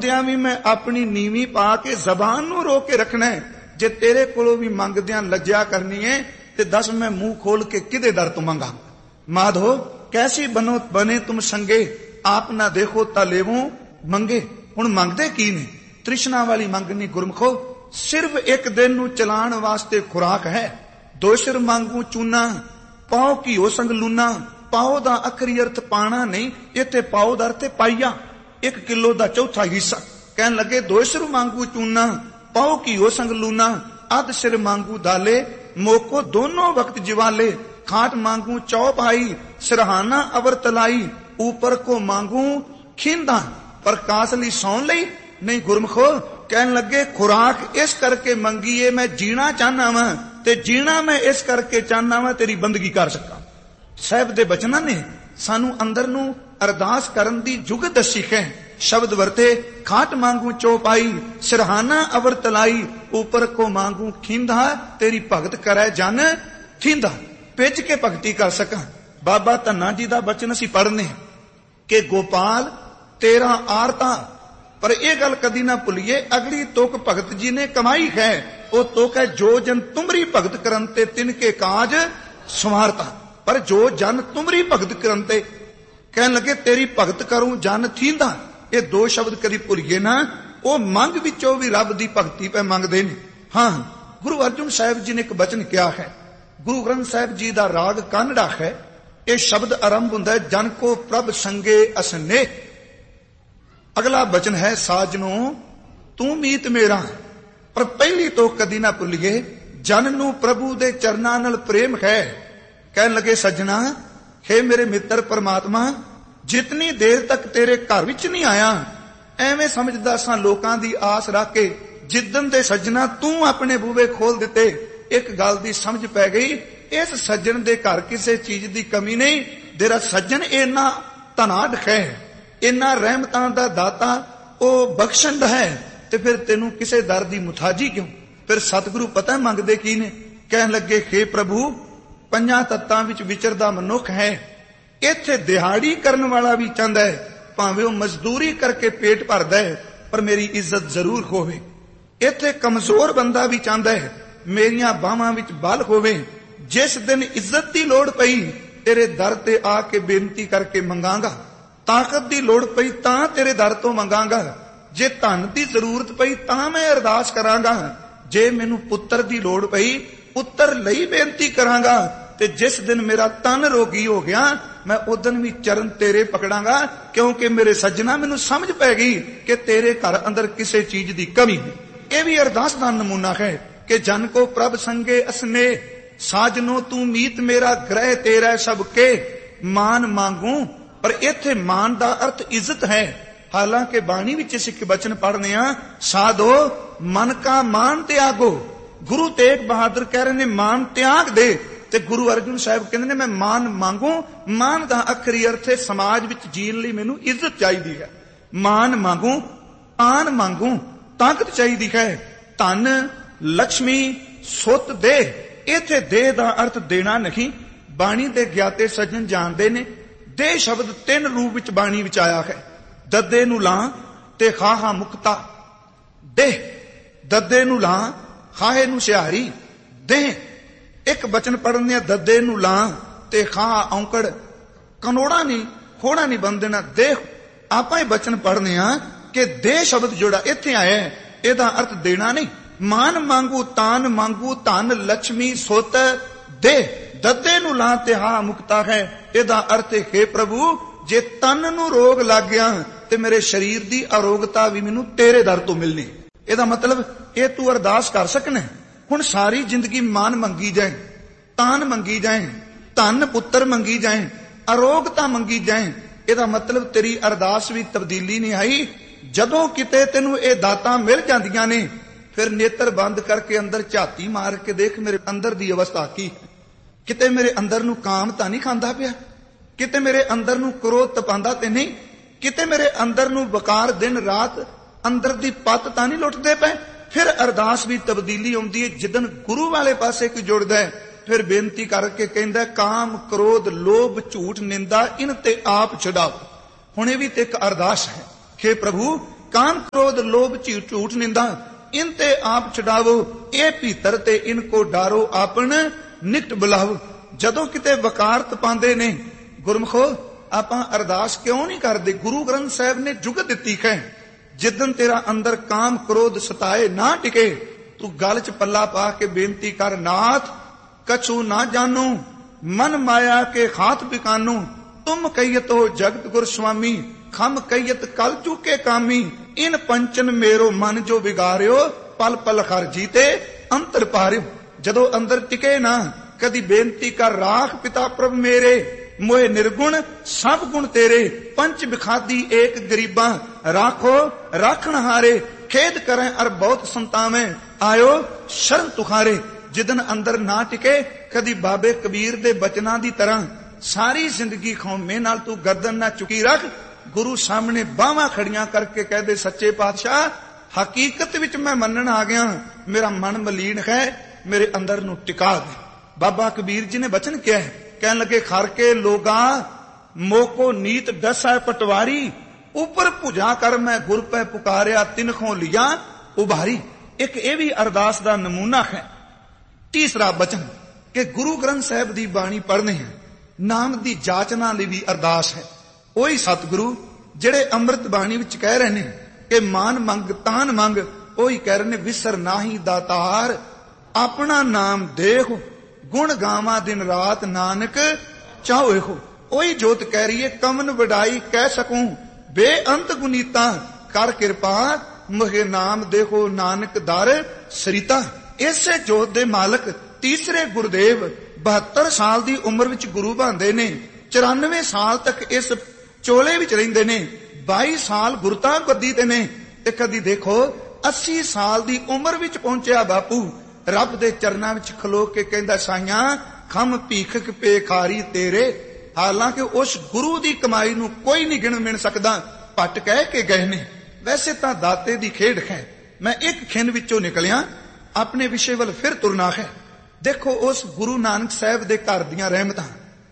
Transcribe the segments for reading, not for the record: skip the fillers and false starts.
ਮੰਗਦਿਆਂ ਵੀ ਮੈਂ ਆਪਣੀ ਨੀਵੀਂ ਪਾ ਕੇ ਜ਼ਬਾਨ ਨੂੰ ਰੋਕ ਕੇ ਰੱਖਣਾ ਹੈ। ਜੇ ਤੇਰੇ ਕੋਲੋਂ ਵੀ ਮੰਗਦਿਆਂ ਲੱਜਿਆ ਕਰਨੀ ਹੈ ਤੇ ਦੱਸ ਮੈਂ ਮੂੰਹ ਖੋਲ ਕੇ ਕਿਹਦੇ ਦਰ ਤੋਂ ਮੰਗਾ। ਮਾਧੋ ਕੈਸੀ ਬਨੇ ਤੁਮ ਸੰਗੇ, ਆਪ ਨਾ ਦੇਖੋ ਤਾਂ ਲੇਵੋ ਮੰਗੇ। ਹੁਣ ਮੰਗਦੇ ਕੀ ਨੇ? ਤ੍ਰਿਸ਼ਨਾ ਵਾਲੀ ਮੰਗਣੀ ਗੁਰਮਖੋ ਸਿਰਫ ਇੱਕ ਦਿਨ ਨੂੰ ਚਲਾਉਣ ਵਾਸਤੇ ਖੁਰਾਕ ਹੈ। ਦੋਸ਼ਰ ਮੰਗੂ ਚੂਨਾ, ਪਾਓ ਘਿਓ ਸੰਗ ਲੂਨਾ। ਪਾਓ ਦਾ ਅਖਰੀ ਅਰਥ ਪਾਣਾ ਨਹੀਂ, ਇੱਥੇ ਪਾਓ ਦਾ ਅਰਥ ਪਾਈਆ, 1 ਕਿਲੋ ਦਾ ਚੌਥਾ ਹਿੱਸਾ। ਕਹਿਣ ਲੱਗੇ ਦੋਸ਼ਰ ਮੰਗੂ ਚੂਨਾ, ਪਾਓ ਘਿਓ ਸੰਗ ਲੂਨਾ। ਅਧ ਸਿਰ ਮੰਗੂ ਦਾਲੇ, ਮੋਕੋ ਦੋਨੋਂ ਵਕਤ ਜਿਵਾਲੇ। खाट मांगू चौपाई, सिरहाना अवर तलाई। ऊपर को मांगू खींदा, प्रकाश ली सौन लई नहीं। गुरमुखो कहन लगे खुराक इस करके मंगीए मैं जीना चाहना वा, ते जीना मैं इस करके चाहना वा तेरी बंदगी कर सका। साहब दे बचना ने सानू अंदर नू अरदास करन दी जुगत दसी है। शब्द वरते खाट मांगू चौपाई, सिरहाना अवर तलाई। ऊपर को मांगू खींदा, तेरी भगत करे जन थींदा। पिज के भगती कर सका। बाबा धन्ना जी का बचन असी पढ़ने कि गोपाल तेरा आरता, पर यह गल कदी ना भुलिए अगली तुक भगत जी ने कमाई है। वो तुक है जो जन तुमरी भगत करन ते तिनके काज संवारता। पर जो जन तुमरी भगत करन ते कहन लगे तेरी भगत करूं जन थींदा। ये 2 शब्द कदी भुलिए ना। वो मंग विचों भी रब दी भगती पे मंगदे ने। हाँ, गुरु अर्जुन साहिब जी ने एक बचन किया है। गुरु ग्रंथ साहिब जी का राग कानड़ा है। यह शब्द आरंभ होता है जन को प्रभ संगे असने। अगला बचन है साजनो तू मीत मेरा। पर पहली तो कदी ना भुलिए जन नू प्रभु दे चरनां नाल प्रेम है। कहन लगे सज्जना, हे मेरे मित्र परमात्मा, जितनी देर तक तेरे घर विच नहीं आया एवें समझदा सां लोकां दी आस रख के। जिदन दे सज्जना तू अपने बूहे खोल दिते, एक गल दी समझ पै गई, इस सज्जन दे घर किसी चीज दी कमी नहीं। तेरा सज्जन इन्ना धनाढ़ है, इन्ना रहमतां दा दाता, ओ बख्शंद है, ते फिर तेनू किसे दर दी मुथाजी क्यों? फिर सतगुरु पता मंगदे की ने? कहन लगे हे प्रभु, 5 तत्तां विच विचरदा मनुख है। इत्थे दिहाड़ी करन वाला भी चाहंदा है, भावें वो मजदूरी करके पेट भरदा है, पर मेरी इज्जत जरूर होवे। इत्थे कमजोर बंदा भी चाहंदा है मेरियां बाहां विच बल होवे। जिस दिन इज्जत दी लोड़ पई तेरे दर ते आके बेनती करके मंगांगा। ताकत दी लोड़ पई तां तेरे दर तो मंगांगा। जे धन दी जरूरत पई तां मैं अरदास करांगा। जे मैनू पुत्र दी लोड़ पई पुत्र लई बेनती करांगा। ते जिस दिन मेरा तन रोगी हो गया मैं उदन भी चरण तेरे पकड़ांगा। क्योंकि मेरे सज्जना मैनू समझ पै गई कि तेरे घर अंदर किसी चीज दी कमी है। यह भी अरदास दा नमूना है कि जन को प्रभ संगे असने। साजनो तू मीत मेरा, ग्रह तेरा सबके मान मांगू। पर इत्थे मान दा अर्थ इज्जत है। हालांकि बाणी विच सिख बचन पढ़ने आ, साधो मन का मान त्यागो। गुरु तेग बहादुर कह रहे ने मान त्याग दे, ते गुरु अर्जुन साहिब कहते ने मैं मान मांगू। मान दा अखरी अर्थ है समाज विच जीण लई मैनू इज्जत चाहिदी है। मान मांगू, आन मांगू, ताकत चाहिदी है। धन लक्ष्मी सुत दे, इत्थे दे दा अर्थ देना नहीं। बाणी दे ज्ञाते सज्जन जानते ने दे शब्द 3 रूप विच बाणी विच आया है। दद्दे नू लां ते खाहा मुक्ता दे। दद्दे नू लां, खाहे नू सिहारी दे। एक बचन पढ़ने दद्दे नू लां ते खाहा औंकड़, कनोड़ा नहीं खोड़ा नहीं बन देना। दे आपां ही बचन पढ़ने कि दे शब्द जोड़ा इत्थे आया है इहदा अर्थ देना नहीं। मान मांगू, तान मांगू, धन लक्ष्मी सुत दे। दद्दे नू ला ते हा मुक्ता है, इहदा अर्थ है प्रभु जे तन नू रोग लग गया ते मेरे शरीर दी अरोगता भी मैनू तेरे दर तो मिलनी। इहदा मतलब ये तू अरदास कर सकना। हुण सारी जिंदगी मान मंगी जाए, तान मंगी जाए, धन पुत्र मंगी जाए, अरोगता मंगी जाए, इहदा मतलब तेरी अरदास भी तब्दीली नहीं आई। जदों किते तेनू ये दातां मिल जांदियां ने फिर नेत्र बंद करके अंदर झाती मार के देख मेरे अंदर दी अवस्था की है। किते मेरे अंदर नू काम तां नहीं खांदा पिया, किते मेरे अंदर नू क्रोध तपांदा ते नहीं, किते मेरे अंदर नू वकार दिन रात अंदर दी पत तां नहीं लुटदे पे। फिर अरदास भी तब्दीली आउंदी है। जिदन गुरु वाले पासे कोई जुड़दा है फिर बेनती करके कहंदा काम क्रोध लोभ झूठ निंदा इन ते आप छड़ाओ। हुण ये भी ते एक अरदास है कि प्रभु ਕਾਮ ਕ੍ਰੋਧ ਲੋਭ ਝੂਠ ਨਿੰਦਾ ਇਨ ਤੇ ਆਪ ਛਡਾਵੋ, ਇਹ ਭੀਤਰ ਤੇ ਇਨ ਕੋ ਡਾਰੋ ਆਪਨ ਨਿਕਟ ਬੁਲਾਵੋ। ਜਦੋਂ ਕਿਤੇ ਵਕਾਰਤ ਪਾਉਂਦੇ ਨੇ ਗੁਰਮਖੋ, ਆਪਾਂ ਅਰਦਾਸ ਕਿਉਂ ਨਹੀਂ ਕਰਦੇ? ਗੁਰੂ ਗ੍ਰੰਥ ਸਾਹਿਬ ਨੇ ਜੁਗਤ ਦਿੱਤੀ ਹੈ, ਜਿੱਦਨ ਤੇਰਾ ਅੰਦਰ ਕਾਮ ਕ੍ਰੋਧ ਸਤਾਏ ਨਾ ਟਿਕੇ, ਤੂੰ ਗਲ ਚ ਪੱਲਾ ਪਾ ਕੇ ਬੇਨਤੀ ਕਰ, ਨਾਥ ਕਛੂ ਨਾ ਜਾਨੂ ਮਨ ਮਾਇਆ ਕੇ ਖਾਤ ਬਿਕਾਨੂ, ਤੁਮ ਕਹੀਤ ਹੋ ਜਗਤ ਗੁਰ ਸੁਆਮੀ, ਖਮ ਕਹੀਤ ਕਲ ਚੁਕੇ ਕਾਮੀ, ਇਨ ਪੰਚਨ ਮੇਰੋ ਮਨ ਜੋ ਵਿਗਾਰਿਓ, ਪਲ ਪਲ ਖਰ ਜੀਤੇ ਅੰਤਰ ਪਾਰਿਓ। ਜਦੋਂ ਅੰਦਰ ਟਿਕੇ ਨਾ, ਕਦੀ ਬੇਨਤੀ ਕਰ, ਰਾਖ ਪਿਤਾ ਪ੍ਰਭ ਮੇਰੇ, ਮੋਏ ਨਿਰਗੁਣ ਸਭ ਗੁਣ ਤੇਰੇ, ਪੰਚ ਬਿਖਾਦੀ ਏਕ ਗਰੀਬਾਂ, ਰਾਖੋ ਰਾਖਣ ਹਾਰੇ, ਖੇਦ ਕਰੇ ਅਰ ਬਹੁਤ ਸੰਤਾਵੇਂ, ਆਇਓ ਸ਼ਰਨ ਤੁਖਾਰੇ। ਜਿਦਨ ਅੰਦਰ ਨਾ ਟਿਕੇ, ਕਦੀ ਬਾਬੇ ਕਬੀਰ ਦੇ ਬਚਨਾਂ ਦੀ ਤਰ੍ਹਾਂ ਸਾਰੀ ਜ਼ਿੰਦਗੀ ਖੌਮੇ ਨਾਲ ਤੂੰ ਗਰਦਨ ਨਾ ਚੁਕੀ ਰੱਖ, ਗੁਰੂ ਸਾਹਮਣੇ ਬਾਹਾਂ ਖੜੀਆਂ ਕਰਕੇ ਕਹਦੇ, ਸੱਚੇ ਪਾਤਸ਼ਾਹ ਹਕੀਕਤ ਵਿੱਚ ਮੈਂ ਮੰਨਣ ਆ ਗਿਆ, ਮੇਰਾ ਮਨ ਮਲੀਨ ਹੈ, ਮੇਰੇ ਅੰਦਰ ਨੂੰ ਟਿਕਾ ਦੇ। ਬਾਬਾ ਕਬੀਰ ਜੀ ਨੇ ਬਚਨ ਕਿਹਾ ਹੈ, ਕਹਿਣ ਲੱਗੇ, ਖਰ ਕੇ ਲੋਗਾ ਮੋਕੋ ਨੀਤ ਦਸੈ ਪਟਵਾਰੀ, ਉਪਰ ਭੁਜਾ ਕਰ ਮੈਂ ਗੁਰ ਪੈ ਪੁਕਾਰਿਆ, ਤਿਨਖੋਂ ਲਿਆ ਉਭਾਰੀ। ਇੱਕ ਇਹ ਵੀ ਅਰਦਾਸ ਦਾ ਨਮੂਨਾ ਹੈ। ਤੀਸਰਾ ਬਚਨ ਕਿ ਗੁਰੂ ਗ੍ਰੰਥ ਸਾਹਿਬ ਦੀ ਬਾਣੀ ਪੜ੍ਹਨੀ ਹੈ, ਨਾਮ ਦੀ ਜਾਚਨਾ ਲਈ ਵੀ ਅਰਦਾਸ ਹੈ। ਉਹੀ ਸਤਿਗੁਰੂ ਜਿਹੜੇ ਅੰਮ੍ਰਿਤ ਬਾਣੀ ਵਿੱਚ ਕਹਿ ਰਹੇ ਨੇ ਕਿ ਮਾਨ ਮੰਗ ਤਾਨ ਮੰਗ, ਉਹੀ ਕਹਿ ਰਹੇ ਨੇ, ਵਿਸਰ ਨਾਹੀ ਦਾਤਾਰ ਆਪਣਾ ਨਾਮ ਦੇਖੋ, ਗੁਣ ਗਾਵਾਂ ਦਿਨ ਰਾਤ ਨਾਨਕ ਚਾਹੋ ਇਹੋ। ਉਹੀ ਜੋਤ ਕਹਿ ਰਹੀ ਹੈ, ਕਮਨ ਵਡਾਈ ਕਹਿ ਸਕੂੰ ਬੇਅੰਤ ਗੁਨੀਤਾ, ਕਰ ਕਿਰਪਾ ਮੁਝੇ ਨਾਮ ਦੇਖੋ ਨਾਨਕ ਦਰ ਸਰੀਤਾ। ਇਸੇ ਜੋਤ ਦੇ ਮਾਲਕ ਤੀਸਰੇ ਗੁਰਦੇਵ 72 ਸਾਲ ਦੀ ਉਮਰ ਵਿੱਚ ਗੁਰੂ ਬਣਦੇ ਨੇ, 94 ਸਾਲ ਤੱਕ ਇਸ ਚੋਲੇ ਵਿੱਚ ਰਹਿੰਦੇ ਨੇ, 22 ਸਾਲ ਗੁਰਤਾ ਗੱਦੀ ਤੇ ਨੇ, ਤੇ ਕਦੀ ਦੇਖੋ 80 ਸਾਲ ਦੀ ਉਮਰ ਵਿੱਚ ਪਹੁੰਚਿਆ ਬਾਪੂ ਰੱਬ ਦੇ ਚਰਨਾਂ ਵਿੱਚ ਖਲੋ ਕੇ ਕਹਿੰਦਾ, ਸਾਈਆਂ ਖਮ ਭੀਖਕ ਪੇਖਾਰੀ ਤੇਰੇ। ਹਾਲਾਂਕਿ ਉਸ ਗੁਰੂ ਦੀ ਕਮਾਈ ਨੂੰ ਕੋਈ ਨਹੀਂ ਗਿਣ ਮਿਣ ਸਕਦਾ, ਭੱਟ ਕਹਿ ਕੇ ਗਏ ਨੇ। ਵੈਸੇ ਤਾਂ ਦਾਤੇ ਦੀ ਖੇਡ ਹੈ, ਮੈਂ ਇੱਕ ਖਿੰਨ ਵਿੱਚੋਂ ਨਿਕਲਿਆ, ਆਪਣੇ ਵਿਸ਼ੇ ਵੱਲ ਫਿਰ ਤੁਰਨਾ ਹੈ। ਦੇਖੋ ਉਸ ਗੁਰੂ ਨਾਨਕ ਸਾਹਿਬ ਦੇ ਘਰ ਦੀਆਂ ਰਹਿਮਤਾਂ,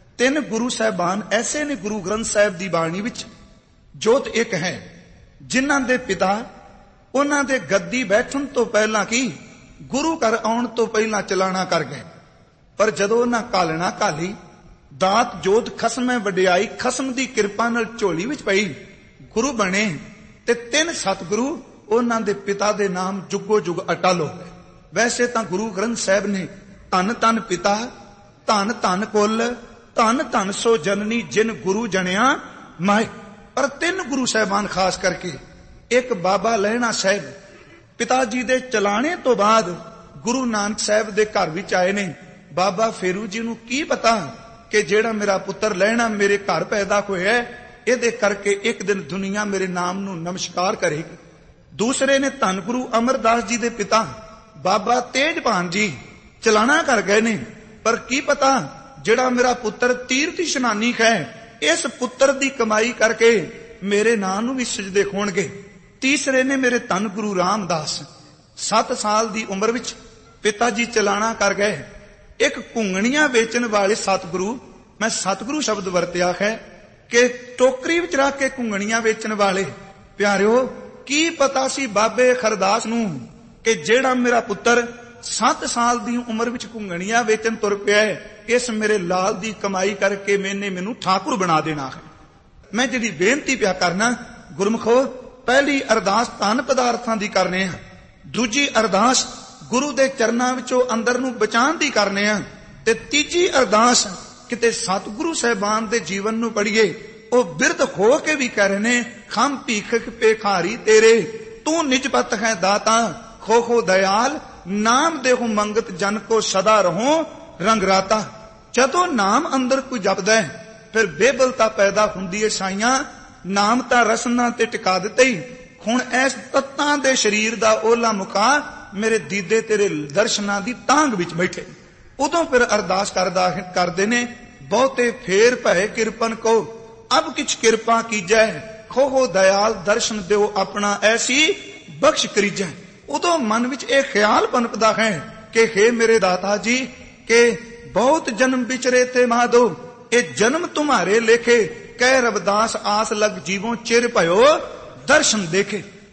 3 ਗੁਰੂ ਸਾਹਿਬਾਨ ਐਸੇ ਨੇ ਗੁਰੂ ਗ੍ਰੰਥ ਸਾਹਿਬ ਦੀ ਬਾਣੀ ਵਿੱਚ। ਜੋਤ ਇੱਕ ਹੈ, ਜਿਨ੍ਹਾਂ ਦੇ ਪਿਤਾ ਉਹਨਾਂ ਦੇ ਗੱਦੀ ਬੈਠਣ ਤੋਂ ਪਹਿਲਾਂ ਕੀ ਗੁਰੂ ਘਰ ਆਉਣ ਤੋਂ ਪਹਿਲਾਂ ਚਲਾਣਾ ਕਰ ਗਏ, ਪਰ ਜਦੋਂ ਉਹਨਾਂ ਕਾਲਣਾ ਕਾਲੀ, ਦਾਤ ਜੋਤ ਖਸਮੈ ਵਡਿਆਈ, ਖਸਮ ਦੀ ਕਿਰਪਾ ਨਾਲ ਝੋਲੀ ਵਿੱਚ ਪਈ, ਗੁਰੂ ਬਣੇ, ਤੇ 3 ਸਤਿਗੁਰੂ ਉਹਨਾਂ ਦੇ ਪਿਤਾ ਦੇ ਨਾਮ ਜੁਗੋ ਜੁਗ ਅਟਲ ਹੋ ਗਏ। ਵੈਸੇ ਤਾਂ ਗੁਰੂ ਗ੍ਰੰਥ ਸਾਹਿਬ ਨੇ ਧੰਨ ਧੰਨ ਪਿਤਾ, ਧੰਨ ਧੰਨ ਕੁਲ, ਧੰਨ ਧੰਨ ਸੋ ਜਨਨੀ ਜਿਨ ਗੁਰੂ ਜਣਿਆ ਮਾਏ, ਪਰ 3 ਗੁਰੂ ਸਾਹਿਬਾਨ ਖਾਸ ਕਰਕੇ, ਇੱਕ ਬਾਬਾ ਲਹਿਣਾ ਸਾਹਿਬ ਪਿਤਾ ਜੀ ਦੇ ਚਲਾਣੇ ਤੋਂ ਬਾਅਦ ਗੁਰੂ ਨਾਨਕ ਸਾਹਿਬ ਦੇ ਘਰ ਵਿੱਚ ਆਏ ਨੇ। ਬਾਬਾ ਫੇਰੂ ਜੀ ਨੂੰ ਕੀ ਪਤਾ ਕਿ ਜਿਹੜਾ ਮੇਰਾ ਪੁੱਤਰ ਲਹਿਣਾ ਮੇਰੇ ਘਰ ਪੈਦਾ ਹੋਇਆ, ਇਹਦੇ ਕਰਕੇ ਇੱਕ ਦਿਨ ਦੁਨੀਆ ਮੇਰੇ ਨਾਮ ਨੂੰ ਨਮਸਕਾਰ ਕਰੇਗੀ। ਦੂਸਰੇ ਨੇ ਧੰਨ ਗੁਰੂ ਅਮਰਦਾਸ ਜੀ ਦੇ ਪਿਤਾ ਬਾਬਾ ਤੇਜਭਾਨ ਜੀ ਚਲਾਣਾ ਕਰ ਗਏ ਨੇ, ਪਰ ਕੀ ਪਤਾ ਜਿਹੜਾ ਮੇਰਾ ਪੁੱਤਰ ਤੀਰਥ ਇਸ਼ਨਾਨੀ ਹੈ, ਇਸ ਪੁੱਤਰ ਦੀ ਕਮਾਈ ਕਰਕੇ ਮੇਰੇ ਨਾਂ ਨੂੰ ਵੀ ਸਜਦੇ ਹੋਣਗੇ। ਤੀਸਰੇ ਨੇ ਮੇਰੇ ਧੰਨ ਗੁਰੂ ਰਾਮਦਾਸ, 7 ਸਾਲ ਦੀ ਉਮਰ ਵਿੱਚ ਪਿਤਾ ਜੀ ਚਲਾਣਾ ਕਰ ਗਏ। ਇੱਕ ਘੁੰਗਣੀਆਂ ਵੇਚਣ ਵਾਲੇ ਸਤਿਗੁਰੂ, ਮੈਂ ਸਤਿਗੁਰੂ ਸ਼ਬਦ ਵਰਤਿਆ ਹੈ ਕਿ ਟੋਕਰੀ ਵਿੱਚ ਰੱਖ ਕੇ ਘੁੰਗਣੀਆਂ ਵੇਚਣ ਵਾਲੇ। ਪਿਆਰਿਓ, ਕੀ ਪਤਾ ਸੀ ਬਾਬੇ ਖਰਦਾਸ ਨੂੰ ਕਿ ਜਿਹੜਾ ਮੇਰਾ ਪੁੱਤਰ 7 ਸਾਲ ਦੀ ਉਮਰ ਵਿੱਚ ਘੁੰਗਣੀਆਂ ਵੇਚਣ ਤੁਰ ਪਿਆ ਹੈ, ਇਸ ਮੇਰੇ ਲਾਲ ਦੀ ਕਮਾਈ ਕਰਕੇ ਮੈਨੂੰ ਠਾਕੁਰ ਬਣਾ ਦੇਣਾ ਹੈ। ਮੈਂ ਜਿਹੜੀ ਬੇਨਤੀ ਪਿਆ ਕਰਨਾ ਗੁਰਮਖੋ, ਪਹਿਲੀ ਅਰਦਾਸ ਧਨ ਪਦਾਰਥਾਂ ਦੀ ਕਰਨੇ ਆ, ਦੂਜੀ ਅਰਦਾਸ ਗੁਰੂ ਦੇ ਚਰਨਾਂ ਵਿੱਚੋਂ ਅੰਦਰ ਨੂੰ ਬਚਾਉਣ ਦੀ ਕਰਨੇ ਆ, ਤੇ ਤੀਜੀ ਅਰਦਾਸ ਕਿਤੇ ਸਤਿਗੁਰੂ ਸਾਹਿਬਾਨ ਦੇ ਜੀਵਨ ਨੂੰ ਪੜ੍ਹੀਏ। ਉਹ ਬਿਰਧ ਹੋ ਕੇ ਵੀ ਕਹਿ ਰਹੇ ਨੇ, ਖਮ ਭੀਖਕ ਪੇਖਾਰੀ ਤੇਰੇ, ਤੂੰ ਨਿਜਪਤ ਹੈ ਦਾਤਾ, ਖੋ ਖੋ ਦਇਆਲ, ਨਾਮ ਦੇਹੁ ਮੰਗਤ ਜਨ ਕੋ ਸਦਾ ਰਹੋ ਰੰਗ ਰਾਤਾ। ਜਦੋਂ ਨਾਮ ਅੰਦਰ ਕੋਈ ਜਪਦਾ ਹੈ, ਫਿਰ ਬੇਬਲਤਾ ਪੈਦਾ ਹੁੰਦੀ ਹੈ। ਸਾਈਆਂ ਨਾਮ ਤਾਂ ਰਸਨਾ ਤੇ ਟਿਕਾ ਦਿੱਤੇ ਹੀ, ਹੁਣ ਇਸ ਤੱਤਾਂ ਦੇ ਸਰੀਰ ਦਾ ਓਲਾ ਮੁਕਾ, ਮੇਰੇ ਦੀਦੇ ਤੇਰੇ ਦਰਸ਼ਨਾਂ ਦੀ ਤਾਂਗ ਵਿੱਚ ਬੈਠੇ। ਉਦੋਂ ਫਿਰ ਅਰਦਾਸ ਕਰਦੇ ਨੇ, ਬਹੁਤੇ ਫੇਰ ਭਏ ਕਿਰਪਨ ਕੋ, ਅਬ ਕਿਛ ਕਿਰਪਾ ਕੀਜੈ, ਖੋਹੋ ਦਇਆਲ ਦਰਸ਼ਨ ਦਿਓ ਆਪਣਾ, ਐਸੀ ਬਖਸ਼ ਕਰੀਜੈ। ਉਦੋਂ ਮਨ ਵਿੱਚ ਇਹ ਖਿਆਲ ਪਨਪਦਾ ਹੈ ਕਿ हे ਮੇਰੇ ਦਾਤਾ ਜੀ, ਕਿ ਬਹੁਤ ਜਨਮ ਵਿਚਰੇ ਤੇ ਮਾਧੋ, ਇਹ ਜਨਮ तुम्हारे लेखे, ਕਹਿ ਰਵਿਦਾਸ ਆਸ ਲਗ ਜੀਵੋਂ ਚਿਰ ਭਇਓ ਦਰਸ਼ਨ ਦੇਖੇ।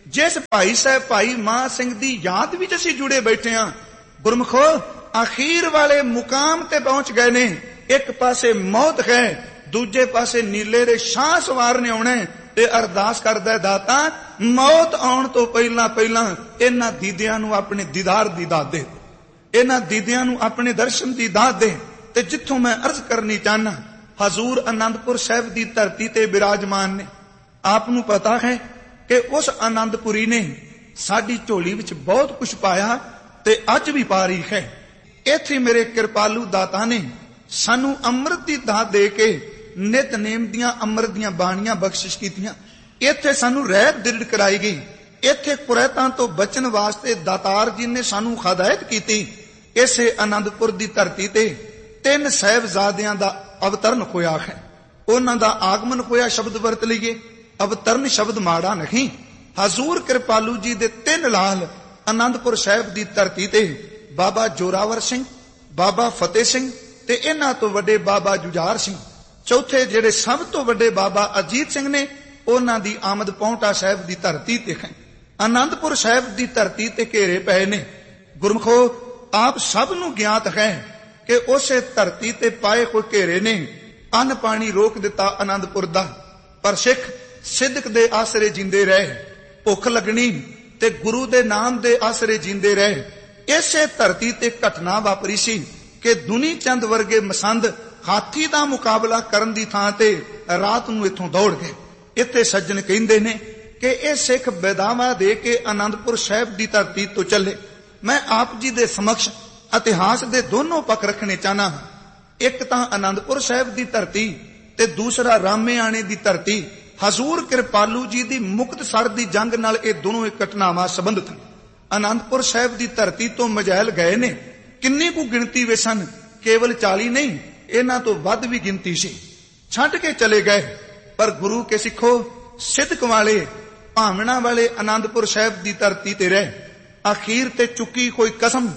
ਜਿਸ ਭਾਈ ਸਾਹਿਬ ਭਾਈ ਮਹਾਂ ਸਿੰਘ ਦੀ ਯਾਦ ਵਿੱਚ ਅਸੀਂ ਜੁੜੇ ਬੈਠੇ ਹਾਂ। ਗੁਰਮਖੋ ਅਖੀਰ ਵਾਲੇ ਮੁਕਾਮ ਤੇ ਪਹੁੰਚ ਗਏ ਨੇ। ਇੱਕ ਪਾਸੇ ਮੌਤ ਹੈ, ਦੂਜੇ ਪਾਸੇ ਨੀਲੇ ਦੇ ਸ਼ਾਹ ਸਵਾਰ ਨੇ ਆਉਣਾ ਤੇ ਅਰਦਾਸ ਕਰਦਾ, ਦਾਤਾ ਮੌਤ ਆਉਣ ਤੋਂ ਪਹਿਲਾਂ ਪਹਿਲਾਂ ਇਹਨਾਂ ਦੀਦਿਆਂ ਨੂੰ ਆਪਣੇ ਦੀਦਾਰ ਦੀ ਦਾਤ ਦੇ, ਇਹਨਾਂ ਦੀਦਿਆਂ ਨੂੰ ਆਪਣੇ ਦਰਸ਼ਨ ਦੀ ਦਾਤ ਦੇ। ਤੇ ਜਿੱਥੋਂ ਮੈਂ ਅਰਜ਼ ਕਰਨੀ ਚਾਹਨਾ, ਹਜ਼ੂਰ ਅਨੰਦਪੁਰ ਸਾਹਿਬ ਦੀ ਧਰਤੀ ਤੇ ਬਿਰਾਜਮਾਨ ਨੇ। ਆਪ ਨੂੰ ਪਤਾ ਹੈ ਕਿ ਉਸ ਅਨੰਦਪੁਰੀ ਨੇ ਸਾਡੀ ਝੋਲੀ ਵਿੱਚ ਬਹੁਤ ਕੁਝ ਪਾਇਆ ਤੇ ਅੱਜ ਵੀ ਪਾ ਰਹੀ ਹੈ। ਇੱਥੇ ਮੇਰੇ ਕਿਰਪਾਲੂ ਦਾਤਾ ਨੇ ਸਾਨੂੰ ਅੰਮ੍ਰਿਤ ਦੀ ਦਾਤ ਦੇ ਕੇ ਨਿਤਨੇਮ ਦੀਆਂ ਅੰਮ੍ਰਿਤ ਦੀਆਂ ਬਾਣੀਆਂ ਬਖਸ਼ਿਸ਼ ਕੀਤੀਆਂ। ਇੱਥੇ ਸਾਨੂੰ ਰਹਿਤ ਦਿਰੜ ਕਰਾਈ ਗਈ। ਇੱਥੇ ਕੁਰੈਤਾਂ ਤੋਂ ਬਚਣ ਵਾਸਤੇ ਦਾਤਾਰ ਜੀ ਨੇ ਸਾਨੂੰ ਹਦਾਇਤ ਕੀਤੀ। ਇਸੇ ਅਨੰਦਪੁਰ ਦੀ ਧਰਤੀ ਤੇ 3 ਸਾਹਿਬਜ਼ਾਦਿਆਂ ਦਾ ਅਵਤਰਨ ਹੋਇਆ ਹੈ। ਉਹਨਾਂ ਦਾ ਆਗਮਨ ਹੋਇਆ ਸ਼ਬਦ ਵਰਤ ਲਈਏ, ਅਵਤਰਨ ਸ਼ਬਦ ਮਾੜਾ ਨਹੀਂ। ਹਜ਼ੂਰ ਕਿਰਪਾਲੂ ਜੀ ਦੇ 3 ਲਾਲ ਅਨੰਦਪੁਰ ਸਾਹਿਬ ਦੀ ਧਰਤੀ ਤੇ ਬਾਬਾ ਜੋਰਾਵਰ ਸਿੰਘ, ਬਾਬਾ ਫਤਿਹ ਸਿੰਘ ਤੇ ਇਹਨਾਂ ਤੋਂ ਵੱਡੇ ਬਾਬਾ ਜੁਝਾਰ ਸਿੰਘ। ਚੌਥੇ ਜਿਹੜੇ ਸਭ ਤੋਂ ਵੱਡੇ ਬਾਬਾ ਅਜੀਤ ਸਿੰਘ ਨੇ, ਉਹਨਾਂ ਦੀ ਆਮਦ ਪੌਂਟਾ ਸਾਹਿਬ ਦੀ ਧਰਤੀ ਤੇ ਹੈ। ਅਨੰਦਪੁਰ ਸਾਹਿਬ ਦੀ ਧਰਤੀ ਤੇ ਘੇਰੇ ਪਏ ਨੇ। ਗੁਰਮਖੋ ਆਪ ਸਭ ਨੂੰ ਗਿਆਤ ਹੈ ਕਿ ਉਸੇ ਧਰਤੀ ਤੇ ਪਾਏ ਹੋਏ ਘੇਰੇ ਨੇ ਅੰਨ ਪਾਣੀ ਰੋਕ ਦਿੱਤਾ ਅਨੰਦਪੁਰ ਦਾ, ਪਰ ਸਿੱਖ ਸਿੱਧਕ ਦੇ ਆਸਰੇ ਜਿੰਦੇ ਰਹੇ। ਭੁੱਖ ਲੱਗਣੀ ਤੇ ਗੁਰੂ ਦੇ ਨਾਮ ਦੇ ਆਸਰੇ ਜਿੰਦੇ ਰਹੇ। ਇਸੇ ਧਰਤੀ ਤੇ ਘਟਨਾ ਵਾਪਰੀ ਸੀ ਕਿ ਦੁਨੀ ਚੰਦ ਵਰਗੇ ਮਸੰਦ ਹਾਥੀ ਦਾ ਮੁਕਾਬਲਾ ਕਰਨ ਦੀ ਥਾਂ ਤੇ ਰਾਤ ਨੂੰ ਇੱਥੋਂ ਦੌੜ ਗਏ। ਇੱਥੇ ਸੱਜਣ ਕਹਿੰਦੇ ਨੇ ਕਿ ਇਹ ਸਿੱਖ ਬੇਦਾਵਾ ਦੇ ਕੇ ਅਨੰਦਪੁਰ ਸਾਹਿਬ ਦੀ ਧਰਤੀ ਤੋਂ ਚੱਲੇ। ਮੈਂ ਆਪ ਜੀ ਦੇ ਸਮਕਸ਼ ਇਤਿਹਾਸ ਦੇ ਦੋਨੋਂ ਪੱਖ ਰੱਖਣੇ ਚਾਹਨਾ ਹਾਂ। ਇੱਕ ਤਾਂ ਅਨੰਦਪੁਰ ਸਾਹਿਬ ਦੀ ਧਰਤੀ ਤੇ ਦੂਸਰਾ ਰਾਮੇਆਣੇ ਦੀ ਧਰਤੀ। ਹਜ਼ੂਰ ਕਿਰਪਾਲੂ ਜੀ ਦੀ ਮੁਕਤਸਰ ਦੀ ਜੰਗ ਨਾਲ ਇਹ ਦੋਨੋਂ ਘਟਨਾਵਾਂ ਸੰਬੰਧਿਤ ਹਨ। ਅਨੰਦਪੁਰ ਸਾਹਿਬ ਦੀ ਧਰਤੀ ਤੋਂ ਮਜੈਲ ਗਏ ਨੇ। ਕਿੰਨੀ ਕੁ ਗਿਣਤੀ ਵਿੱਚ ਸਨ? ਕੇਵਲ 40 ਨਹੀਂ, ਇਹਨਾਂ ਤੋਂ ਵੱਧ ਵੀ ਗਿਣਤੀ ਸੀ। ਛੱਡ ਕੇ ਚਲੇ ਗਏ। ਪਰ ਗੁਰੂ ਕੇ ਸਿੱਖੋ ਸਿੱਧਕ ਵਾਲੇ ਭਾਵਨਾ ਵਾਲੇ ਅਨੰਦਪੁਰ ਸਾਹਿਬ ਦੀ ਧਰਤੀ ਤੇ ਰਹੇ। ਅਖੀਰ ਤੇ ਚੁੱਕੀ ਕੋਈ ਕਸਮ,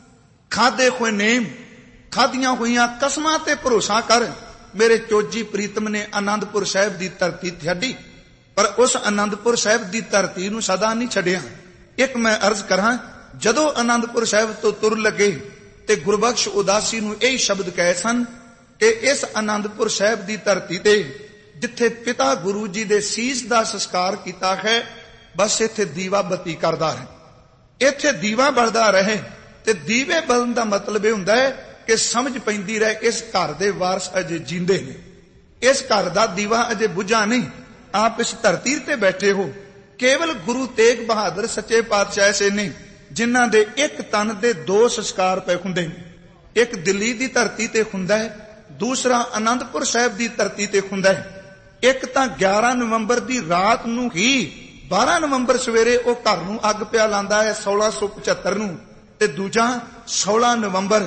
ਖਾਦੇ ਹੋਏ ਨੇਮ, ਖਾਦੀਆਂ ਹੋਈਆਂ ਕਸਮਾਂ ਤੇ ਭਰੋਸਾ ਕਰ ਮੇਰੇ ਚੋਜੀ ਪ੍ਰੀਤਮ ਨੇ ਅਨੰਦਪੁਰ ਸਾਹਿਬ ਦੀ ਧਰਤੀ ਛੱਡੀ, ਪਰ ਉਸ ਅਨੰਦਪੁਰ ਸਾਹਿਬ ਦੀ ਧਰਤੀ ਨੂੰ ਸਦਾ ਨਹੀਂ ਛੱਡਿਆ। ਇੱਕ ਮੈਂ ਅਰਜ਼ ਕਰਾਂ, ਜਦੋਂ ਅਨੰਦਪੁਰ ਸਾਹਿਬ ਤੋਂ ਤੁਰ ਲੱਗੇ ਤੇ ਗੁਰਬਖਸ਼ ਉਦਾਸੀ ਨੂੰ ਇਹ ਸ਼ਬਦ ਕਹੇ ਸਨ ਕਿ ਇਸ ਅਨੰਦਪੁਰ ਸਾਹਿਬ ਦੀ ਧਰਤੀ ਤੇ ਜਿੱਥੇ ਪਿਤਾ ਗੁਰੂ ਜੀ ਦੇ ਸੀਸ ਦਾ ਸੰਸਕਾਰ ਕੀਤਾ ਹੈ, ਬਸ ਇੱਥੇ ਦੀਵਾ ਬੱਤੀ ਕਰਦਾ ਹੈ, ਇੱਥੇ ਦੀਵਾ ਬਲਦਾ ਰਹੇ। ਤੇ ਦੀਵੇ ਬਲਣ ਦਾ ਮਤਲਬ ਇਹ ਹੁੰਦਾ ਹੈ ਕਿ ਸਮਝ ਪੈਂਦੀ ਰਹੇ ਇਸ ਘਰ ਦੇ ਵਾਰਸ ਅਜੇ ਜਿੰਦੇ ਨੇ, ਇਸ ਘਰ ਦਾ ਦੀਵਾ ਅਜੇ ਬੁਝਾ ਨਹੀਂ। ਆਪ ਇਸ ਧਰਤੀ ਤੇ ਬੈਠੇ ਹੋ। ਕੇਵਲ ਗੁਰੂ ਤੇਗ ਬਹਾਦਰ ਸੱਚੇ ਪਾਤਸ਼ਾਹ ਐਸੇ ਨੇ ਜਿਨ੍ਹਾਂ ਦੇ ਇੱਕ ਤਨ ਦੇ 2 ਸੰਸਕਾਰ ਪਏ ਹੁੰਦੇ ਨੇ। ਇੱਕ ਦਿੱਲੀ ਦੀ ਧਰਤੀ ਤੇ ਹੁੰਦਾ ਹੈ, ਦੂਸਰਾ ਅਨੰਦਪੁਰ ਸਾਹਿਬ ਦੀ ਧਰਤੀ ਤੇ ਹੁੰਦਾ ਹੈ। ਇੱਕ ਤਾਂ 11 ਨਵੰਬਰ ਦੀ ਰਾਤ ਨੂੰ ਹੀ 12 ਨਵੰਬਰ ਸਵੇਰੇ ਉਹ ਘਰ ਨੂੰ ਅੱਗ ਪਿਆ ਲਾਂਦਾ ਹੈ 1675 ਨੂੰ, ਤੇ ਦੂਜਾ 16 ਨਵੰਬਰ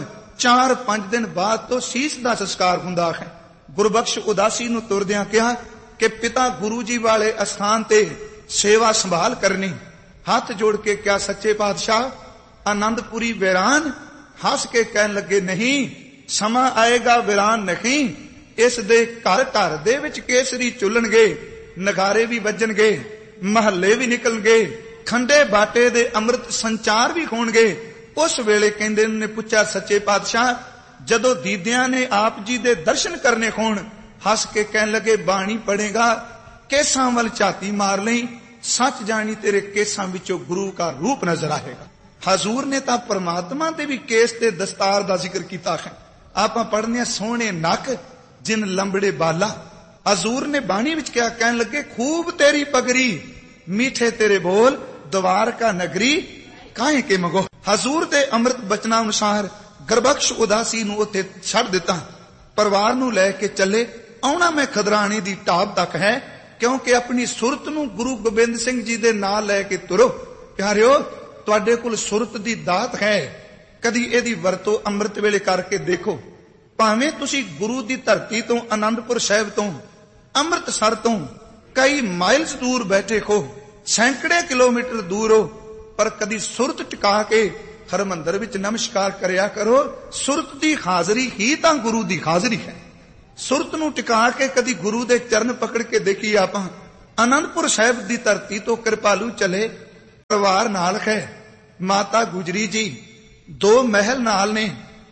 4-5 ਦਿਨ ਬਾਅਦ ਤੋਂ ਸੀਸ ਦਾ ਸੰਸਕਾਰ ਹੁੰਦਾ ਹੈ। ਗੁਰਬਖਸ਼ ਉਦਾਸੀ ਨੂੰ ਤੁਰਦਿਆਂ ਕਿਹਾ ਕਿ ਪਿਤਾ ਗੁਰੂ ਜੀ ਵਾਲੇ ਅਸਥਾਨ ਤੇ ਸੇਵਾ ਸੰਭਾਲ ਕਰਨੀ। ਹੱਥ ਜੋੜ ਕੇ ਕਿਹਾ, ਸੱਚੇ ਪਾਤਸ਼ਾਹ ਆਨੰਦਪੁਰੀ ਵੀਰਾਨ? ਹੱਸ ਕੇ ਕਹਿਣ ਲੱਗੇ, ਨਹੀਂ, ਸਮਾਂ ਆਏਗਾ ਵੀਰਾਨ ਨਹੀਂ, ਇਸ ਦੇ ਘਰ ਘਰ ਦੇ ਵਿੱਚ ਕੇਸਰੀ ਚੁੱਲਣਗੇ, ਨਗਾਰੇ ਵੀ ਵੱਜਣਗੇ, ਮਹੱਲੇ ਵੀ ਨਿਕਲਣਗੇ, ਖੰਡੇ ਬਾਟੇ ਦੇ ਅੰਮ੍ਰਿਤ ਸੰਚਾਰ ਵੀ ਹੋਣਗੇ। ਉਸ ਵੇਲੇ ਕਹਿੰਦੇ ਨੇ ਪੁੱਛਿਆ, ਸੱਚੇ ਪਾਤਸ਼ਾਹ ਜਦੋਂ ਦੀਦਿਆਂ ਨੇ ਆਪ ਜੀ ਦੇ ਦਰਸ਼ਨ ਕਰਨੇ ਹੋਣ? ਹੱਸ ਕੇ ਕਹਿਣ ਲੱਗੇ, ਬਾਣੀ ਪੜੇਗਾ, ਕੇਸਾਂ ਵੱਲ ਝਾਤੀ ਮਾਰ ਲਈ, ਸੱਚ ਜਾਣੀ ਤੇਰੇ ਕੇਸਾਂ ਵਿੱਚੋਂ ਗੁਰੂ ਦਾ ਰੂਪ ਨਜ਼ਰ ਆਏਗਾ। ਹਜ਼ੂਰ ਨੇ ਤਾਂ ਪਰਮਾਤਮਾ ਦੇ ਵੀ ਕੇਸ ਤੇ ਦਸਤਾਰ ਦਾ ਜ਼ਿਕਰ ਕੀਤਾ ਹੈ। ਆਪਾਂ ਪੜ੍ਹਨੇ ਸੋਹਣੇ ਨੱਕ ਜਿਨ ਲੰਬੜੇ ਬਾਲਾ। ਹਜ਼ੂਰ ਨੇ ਬਾਣੀ ਵਿੱਚ ਕਿਹਾ, ਕਹਿਣ ਲੱਗੇ, ਖੂਬ ਤੇਰੀ ਪਗਰੀ, ਮੀਠੇ ਤੇਰੇ ਬੋਲ, ਦਵਾਰਕਾ ਨਗਰੀ ਕਾਹੇ ਕੇ ਮਗੋ। ਹਜ਼ੂਰ ਦੇ ਅੰਮ੍ਰਿਤ ਬਚਨਾਂ ਅਨੁਸਾਰ ਗੁਰਬਖਸ਼ ਉਦਾਸੀ ਨੂੰ ਉੱਥੇ ਛੱਡ ਦਿੱਤਾ, ਪਰਿਵਾਰ ਨੂੰ ਲੈ ਕੇ ਚੱਲੇ। ਆਉਣਾ ਮੈਂ ਖਦਰਾਣੇ ਦੀ ਢਾਬ ਤੱਕ ਹੈ, ਕਿਉਂਕਿ ਆਪਣੀ ਸੁਰਤ ਨੂੰ ਗੁਰੂ ਗੋਬਿੰਦ ਸਿੰਘ ਜੀ ਦੇ ਨਾਲ ਲੈ ਕੇ ਤੁਰੋ। ਪਿਆਰਿਓ, ਤੁਹਾਡੇ ਕੋਲ ਸੁਰਤ ਦੀ ਦਾਤ ਹੈ, ਕਦੀ ਇਹਦੀ ਵਰਤੋਂ ਅੰਮ੍ਰਿਤ ਵੇਲੇ ਕਰਕੇ ਦੇਖੋ। ਭਾਵੇਂ ਤੁਸੀਂ ਗੁਰੂ ਦੀ ਧਰਤੀ ਤੋਂ, ਅਨੰਦਪੁਰ ਸਾਹਿਬ ਤੋਂ, ਅੰਮ੍ਰਿਤਸਰ ਤੋਂ ਕਈ ਮਾਈਲਸ ਦੂਰ ਬੈਠੇ ਹੋ, ਸੈਂਕੜੇ ਕਿਲੋਮੀਟਰ ਦੂਰ ਹੋ, ਪਰ ਕਦੀ ਸੁਰਤ ਟਿਕਾ ਕੇ ਹਰਮੰਦਰ ਵਿੱਚ ਨਮਸਕਾਰ ਕਰਿਆ ਕਰੋ। ਸੁਰਤ ਦੀ ਹਾਜ਼ਰੀ ਹੀ ਤਾਂ ਗੁਰੂ ਦੀ ਹਾਜ਼ਰੀ ਹੈ। ਸੁਰਤ ਨੂੰ ਟਿਕਾ ਕੇ ਕਦੀ ਗੁਰੂ ਦੇ ਚਰਨ ਪਕੜ ਕੇ ਦੇਖੀ ਆਪਾਂ, ਆਨੰਦਪੁਰ ਸਾਹਿਬ ਦੀ ਧਰਤੀ ਤੋਂ ਕਿਰਪਾਲੂ ਚਲੇ ਪਰਿਵਾਰ ਨਾਲ ਹੈ। ਮਾਤਾ ਗੁਜਰੀ ਜੀ 2 ਮਹਿਲ ਨਾਲ ਨੇ,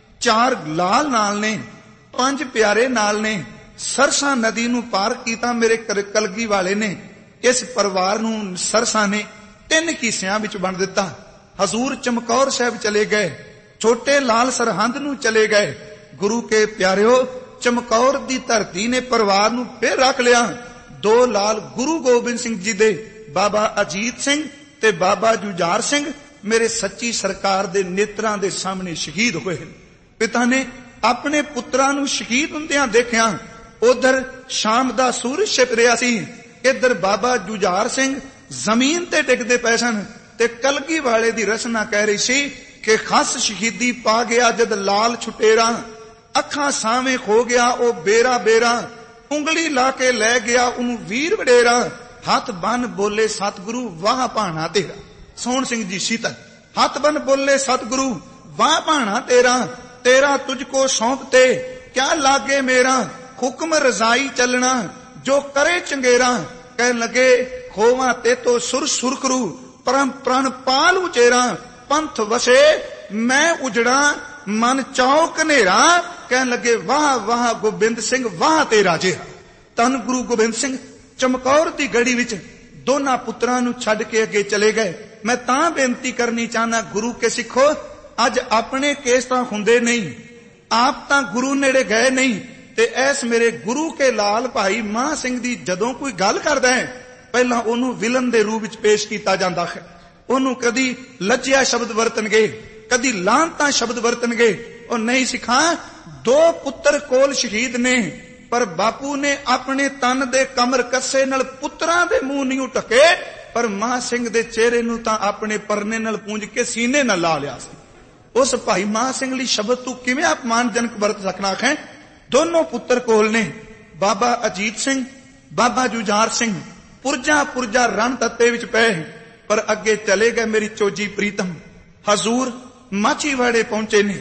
4 ਲਾਲ ਨਾਲ ਨੇ, 5 ਪਿਆਰੇ ਨਾਲ ਨੇ। ਸਰਸਾ ਨਦੀ ਨੂੰ ਪਾਰ ਕੀਤਾ ਮੇਰੇ ਕਲਗੀ ਵਾਲੇ ਨੇ। ਇਸ ਪਰਿਵਾਰ ਨੂੰ ਸਰਸਾ ਨੇ 3 ਹਿੱਸਿਆਂ ਵਿੱਚ ਵੰਡ ਦਿੱਤਾ। ਹਜ਼ੂਰ ਚਮਕੌਰ ਸਾਹਿਬ ਚਲੇ ਗਏ, ਛੋਟੇ ਲਾਲ ਸਰਹੰਦ ਨੂੰ ਚਲੇ ਗਏ। ਗੁਰੂ ਕੇ ਪਿਆਰਿਓ, ਚਮਕੌਰ ਦੀ ਧਰਤੀ ਨੇ ਪਰਿਵਾਰ ਨੂੰ ਫਿਰ ਰੱਖ ਲਿਆ। 2 ਲਾਲ ਗੁਰੂ ਗੋਬਿੰਦ ਸਿੰਘ ਜੀ ਦੇ, ਬਾਬਾ ਅਜੀਤ ਸਿੰਘ ਤੇ ਬਾਬਾ ਜੁਝਾਰ ਸਿੰਘ ਮੇਰੇ ਸੱਚੀ ਸਰਕਾਰ ਦੇ ਨੇਤਰਾਂ ਦੇ ਸਾਹਮਣੇ ਸ਼ਹੀਦ ਹੋਏ। ਪਿਤਾ ਨੇ ਆਪਣੇ ਪੁੱਤਰਾਂ ਨੂੰ ਸ਼ਹੀਦ ਹੁੰਦਿਆਂ ਦੇਖਿਆ। ਉਧਰ ਸ਼ਾਮ ਦਾ ਸੂਰਜ ਛਿਪ ਰਿਹਾ ਸੀ, ਇੱਧਰ ਬਾਬਾ ਜੁਝਾਰ ਸਿੰਘ ਜ਼ਮੀਨ ਤੇ ਡਿੱਗਦੇ ਪਏ ਸਨ ਤੇ ਕਲਗੀ ਵਾਲੇ ਦੀ ਰਸਨਾ ਕਹਿ ਰਹੀ ਸੀ ਕਿ ਖਸ ਸ਼ਹੀਦੀ ਪਾ ਗਿਆ ਜਦ ਲਾਲ ਛੁਟੇਰਾ, ਅੱਖਾਂ ਸਾਵੇਂ ਖੋ ਗਿਆ ਉਹ ਬੇਰਾ ਬੇਰਾ, ਉਂਗਲੀ ਲਾ ਕੇ ਲੈ ਗਿਆ ਉਹਨੂੰ ਵੀਰ ਵਡੇਰਾ, ਹੱਥ ਬੰਨ ਬੋਲੇ ਸਤਿਗੁਰੂ ਵਾਹ ਭਾਣਾ ਤੇਰਾ। ਸੋਹਣ ਸਿੰਘ ਜੀ ਸੀਤਲ। ਹੱਥ ਬੰਨ ਬੋਲੇ ਸਤਿਗੁਰੂ ਵਾਹ ਭਾਣਾ ਤੇਰਾ, ਤੇਰਾ ਤੁਝ ਕੋ ਸੌਂਪਤੇ ਕਿਆ ਲਾਗੇ ਮੇਰਾ, ਹੁਕਮ ਰਜ਼ਾਈ ਚੱਲਣਾ ਜੋ ਕਰੇ ਚੰਗੇਰਾ। ਕਹਿਣ ਲੱਗੇ ਖੋਵਾ ਤੇ ਤੋ ਸੁਰ ਸੁਰਖਰੂ ਪਰਮ ਪ੍ਰਣ ਪਾਲ ਉਚੇਰਾ, ਪੰਥ ਵਸੇ ਮੈਂ ਉਜੜਾ ਮਨ ਚਾਉ ਕਨੇਰਾ। ਕਹਿਣ ਲੱਗੇ ਵਾਹ ਵਾਹ ਗੋਬਿੰਦ ਸਿੰਘ ਵਾਹ ਤੇਰਾ ਜਿਹਾ। ਧੰਨ ਗੁਰੂ ਗੋਬਿੰਦ ਸਿੰਘ ਚਮਕੌਰ ਦੀ ਗੜੀ ਵਿੱਚ ਦੋਨਾਂ ਪੁੱਤਰਾਂ ਨੂੰ ਛੱਡ ਕੇ ਅੱਗੇ ਚਲੇ ਗਏ। ਮੈਂ ਤਾਂ ਬੇਨਤੀ ਕਰਨੀ ਚਾਹਨਾ ਗੁਰੂ ਕੇ ਸਿੱਖੋ, ਅੱਜ ਆਪਣੇ ਕੇਸ ਤਾਂ ਹੁੰਦੇ ਨਹੀਂ, ਆਪ ਤਾਂ ਗੁਰੂ ਨੇੜੇ ਗਏ ਨਹੀਂ, ਤੇ ਐਸ ਮੇਰੇ ਗੁਰੂ ਕੇ ਲਾਲ ਭਾਈ ਮਹਾਂ ਸਿੰਘ ਦੀ ਜਦੋਂ ਕੋਈ ਗੱਲ ਕਰਦਾ ਹੈ ਪਹਿਲਾਂ ਉਹਨੂੰ ਵਿਲਨ ਦੇ ਰੂਪ ਵਿੱਚ ਪੇਸ਼ ਕੀਤਾ ਜਾਂਦਾ ਹੈ। ਉਹਨੂੰ ਕਦੀ ਲੱਜਿਆ ਸ਼ਬਦ ਵਰਤਣਗੇ, ਕਦੀ ਲਾਂਤਾਂ ਸ਼ਬਦ ਵਰਤਣਗੇ। ਉਹ ਨਹੀਂ ਸਿੱਖਾਂ, 2 ਪੁੱਤਰ ਕੋਲ ਸ਼ਹੀਦ ਨੇ, ਪਰ ਬਾਪੂ ਨੇ ਆਪਣੇ ਤਨ ਦੇ ਕਮਰ ਕੱਸੇ ਨਾਲ ਪੁੱਤਰਾਂ ਦੇ ਮੂੰਹ ਨਹੀਂ ਢਕੇ, ਪਰ ਮਹਾਂ ਸਿੰਘ ਦੇ ਚਿਹਰੇ ਨੂੰ ਤਾਂ ਆਪਣੇ ਪਰਨੇ ਨਾਲ ਪੂੰਝ ਕੇ ਸੀਨੇ ਨਾਲ ਲਾ ਲਿਆ ਸੀ। ਉਸ ਭਾਈ ਮਹਾਂ ਸਿੰਘ ਲਈ ਸ਼ਬਦ ਤੂੰ ਕਿਵੇਂ ਅਪਮਾਨਜਨਕ ਵਰਤ ਸਕਣਾ ਹੈ। ਦੋਨੋਂ ਪੁੱਤਰ ਕੋਲ ਨੇ, ਬਾਬਾ ਅਜੀਤ ਸਿੰਘ, ਬਾਬਾ ਜੁਝਾਰ ਸਿੰਘ ਪੁਰਜਾ ਪੁਰਜਾ ਰਣ ਤੱਤੇ ਵਿੱਚ ਪਏ, ਪਰ ਅੱਗੇ ਚਲੇ ਗਏ ਮੇਰੀ ਚੋਜੀ ਪ੍ਰੀਤਮ। ਹਜ਼ੂਰ ਮਾਚੀਵਾੜੇ ਪਹੁੰਚੇ ਨੇ,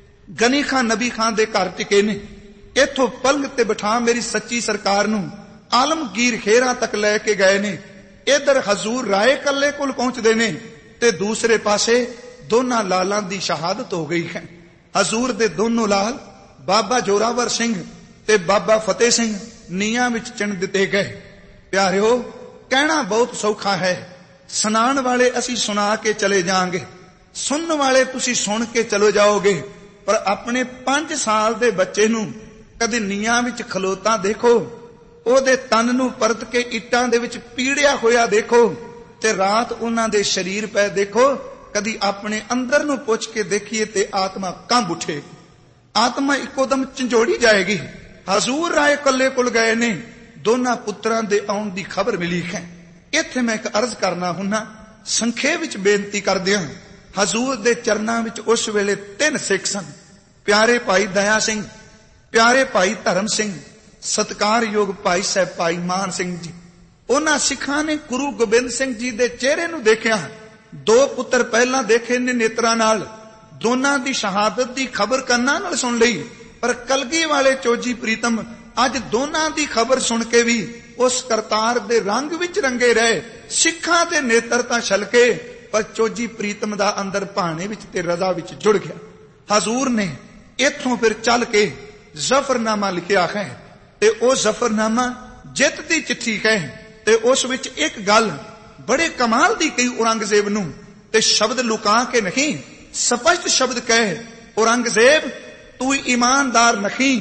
ਗਨੀ ਖਾਨ ਨਬੀ ਖਾਨ ਦੇ ਘਰ ਟਿਕੇ ਨੇ। ਇੱਥੋਂ ਪਲੰਗ ਤੇ ਬਿਠਾ ਮੇਰੀ ਸੱਚੀ ਸਰਕਾਰ ਨੂੰ ਆਲਮਗੀਰ ਖੇਰਾ ਤੱਕ ਲੈ ਕੇ ਗਏ ਨੇ। ਇਧਰ ਹਜ਼ੂਰ ਰਾਏ ਕੱਲੇ ਕੋਲ ਪਹੁੰਚਦੇ ਨੇ ਤੇ ਦੂਸਰੇ ਪਾਸੇ ਦੋਨਾਂ ਲਾਲਾਂ ਦੀ ਸ਼ਹਾਦਤ ਹੋ ਗਈ ਹੈ। ਹਜ਼ੂਰ ਦੇ ਦੋਨੋਂ ਲਾਲ ਬਾਬਾ ਜੋਰਾਵਰ ਸਿੰਘ ਤੇ ਬਾਬਾ ਫਤਿਹ ਸਿੰਘ ਨੀਹਾਂ ਵਿੱਚ ਚਿਣ ਦਿੱਤੇ ਗਏ। ਪਿਆਰਿਓ, ਕਹਿਣਾ ਬਹੁਤ ਸੌਖਾ ਹੈ, ਸੁਣਾਉਣ ਵਾਲੇ ਅਸੀਂ ਸੁਣਾ ਕੇ ਚਲੇ ਜਾਾਂਗੇ, ਸੁਣਨ ਵਾਲੇ ਤੁਸੀਂ ਸੁਣ ਕੇ ਚਲੇ ਜਾਓਗੇ। ਪਰ ਆਪਣੇ 5 ਸਾਲ ਦੇ ਬੱਚੇ ਨੂੰ ਕਦੇ ਨੀਹਾਂ ਵਿੱਚ ਖਲੋਤਾ ਦੇਖੋ, ਉਹਦੇ ਤਨ ਨੂੰ ਪਰਤ ਕੇ ਇੱਟਾਂ ਦੇ ਵਿੱਚ ਪੀੜਿਆ ਹੋਇਆ ਦੇਖੋ, ਤੇ ਰਾਤ ਉਹਨਾਂ ਦੇ ਸਰੀਰ ਪੈ ਦੇਖੋ। ਕਦੀ ਆਪਣੇ ਅੰਦਰ ਨੂੰ ਪੁੱਛ ਕੇ ਦੇਖੀਏ ਤੇ ਆਤਮਾ ਕੰਬ ਉੱਠੇ, ਆਤਮਾ ਇੱਕੋਦਮ ਝੰਜੋੜੀ ਜਾਏਗੀ। ਹਜ਼ੂਰ ਰਾਏ ਕੱਲੇ ਕੋਲ ਗਏ ਨੇ, ਦੋਨਾਂ ਪੁੱਤਰਾਂ ਦੇ ਆਉਣ ਦੀ ਖਬਰ ਮਿਲੀ ਹੈ। ਇੱਥੇ ਮੈਂ ਇੱਕ ਅਰਜ਼ ਕਰਨਾ ਹੁੰਨਾ, ਸੰਖੇਪ ਵਿੱਚ ਬੇਨਤੀ ਕਰਦਿਆਂ। ਹਜ਼ੂਰ ਦੇ ਚਰਨਾਂ ਵਿੱਚ ਉਸ ਵੇਲੇ 3 ਸਿੱਖ ਸਨ, ਪਿਆਰੇ ਭਾਈ ਦਇਆ ਸਿੰਘ, ਪਿਆਰੇ ਭਾਈ ਧਰਮ ਸਿੰਘ, ਸਤਿਕਾਰਯੋਗ ਭਾਈ ਸਾਹਿਬ ਭਾਈ ਮਾਨ ਸਿੰਘ ਜੀ। ਉਹਨਾਂ ਸਿੱਖਾਂ ਨੇ ਗੁਰੂ ਗੋਬਿੰਦ ਸਿੰਘ ਜੀ ਦੇ ਚਿਹਰੇ ਨੂੰ ਦੇਖਿਆ। 2 ਪੁੱਤਰ ਪਹਿਲਾਂ ਦੇਖੇ ਨੇ ਨੇਤਰਾਂ ਨਾਲ, ਦੋਨਾਂ ਦੀ ਸ਼ਹਾਦਤ ਦੀ ਖਬਰ ਕੰਨਾਂ ਨਾਲ ਸੁਣ ਲਈ, ਪਰ ਕਲਗੀ ਵਾਲੇ ਚੋਜੀ ਪ੍ਰੀਤਮ ਅੱਜ ਦੋਨਾਂ ਦੀ ਖਬਰ ਸੁਣ ਕੇ ਵੀ ਉਸ ਕਰਤਾਰ ਦੇ ਰੰਗ ਵਿੱਚ ਰੰਗੇ ਰਹੇ। ਸਿੱਖਾਂ ਦੇ ਨੇਤਰ ਤਾਂ ਛਲਕੇ, ਪਰ ਚੋਜੀ ਪ੍ਰੀਤਮ ਦਾ ਅੰਦਰ ਭਾਣੇ ਵਿੱਚ ਤੇ ਰਜ਼ਾ ਵਿੱਚ ਜੁੜ ਗਿਆ। ਹਜ਼ੂਰ ਨੇ ਇੱਥੋਂ ਫਿਰ ਚੱਲ ਕੇ ਜ਼ਫਰਨਾਮਾ ਲਿਖਿਆ ਹੈ, ਤੇ ਉਹ ਜ਼ਫਰਨਾਮਾ ਜਿੱਤ ਦੀ ਚਿੱਠੀ ਹੈ। ਤੇ ਉਸ ਵਿੱਚ ਇੱਕ ਗੱਲ ਬੜੇ ਕਮਾਲ ਦੀ ਕਹੀ ਔਰੰਗਜ਼ੇਬ ਨੂੰ, ਤੇ ਸ਼ਬਦ ਲੁਕਾ ਕੇ ਨਹੀਂ, ਸਪਸ਼ਟ ਸ਼ਬਦ ਕਹੇ, ਔਰੰਗਜ਼ੇਬ ਤੂੰ ਈਮਾਨਦਾਰ ਨਹੀਂ,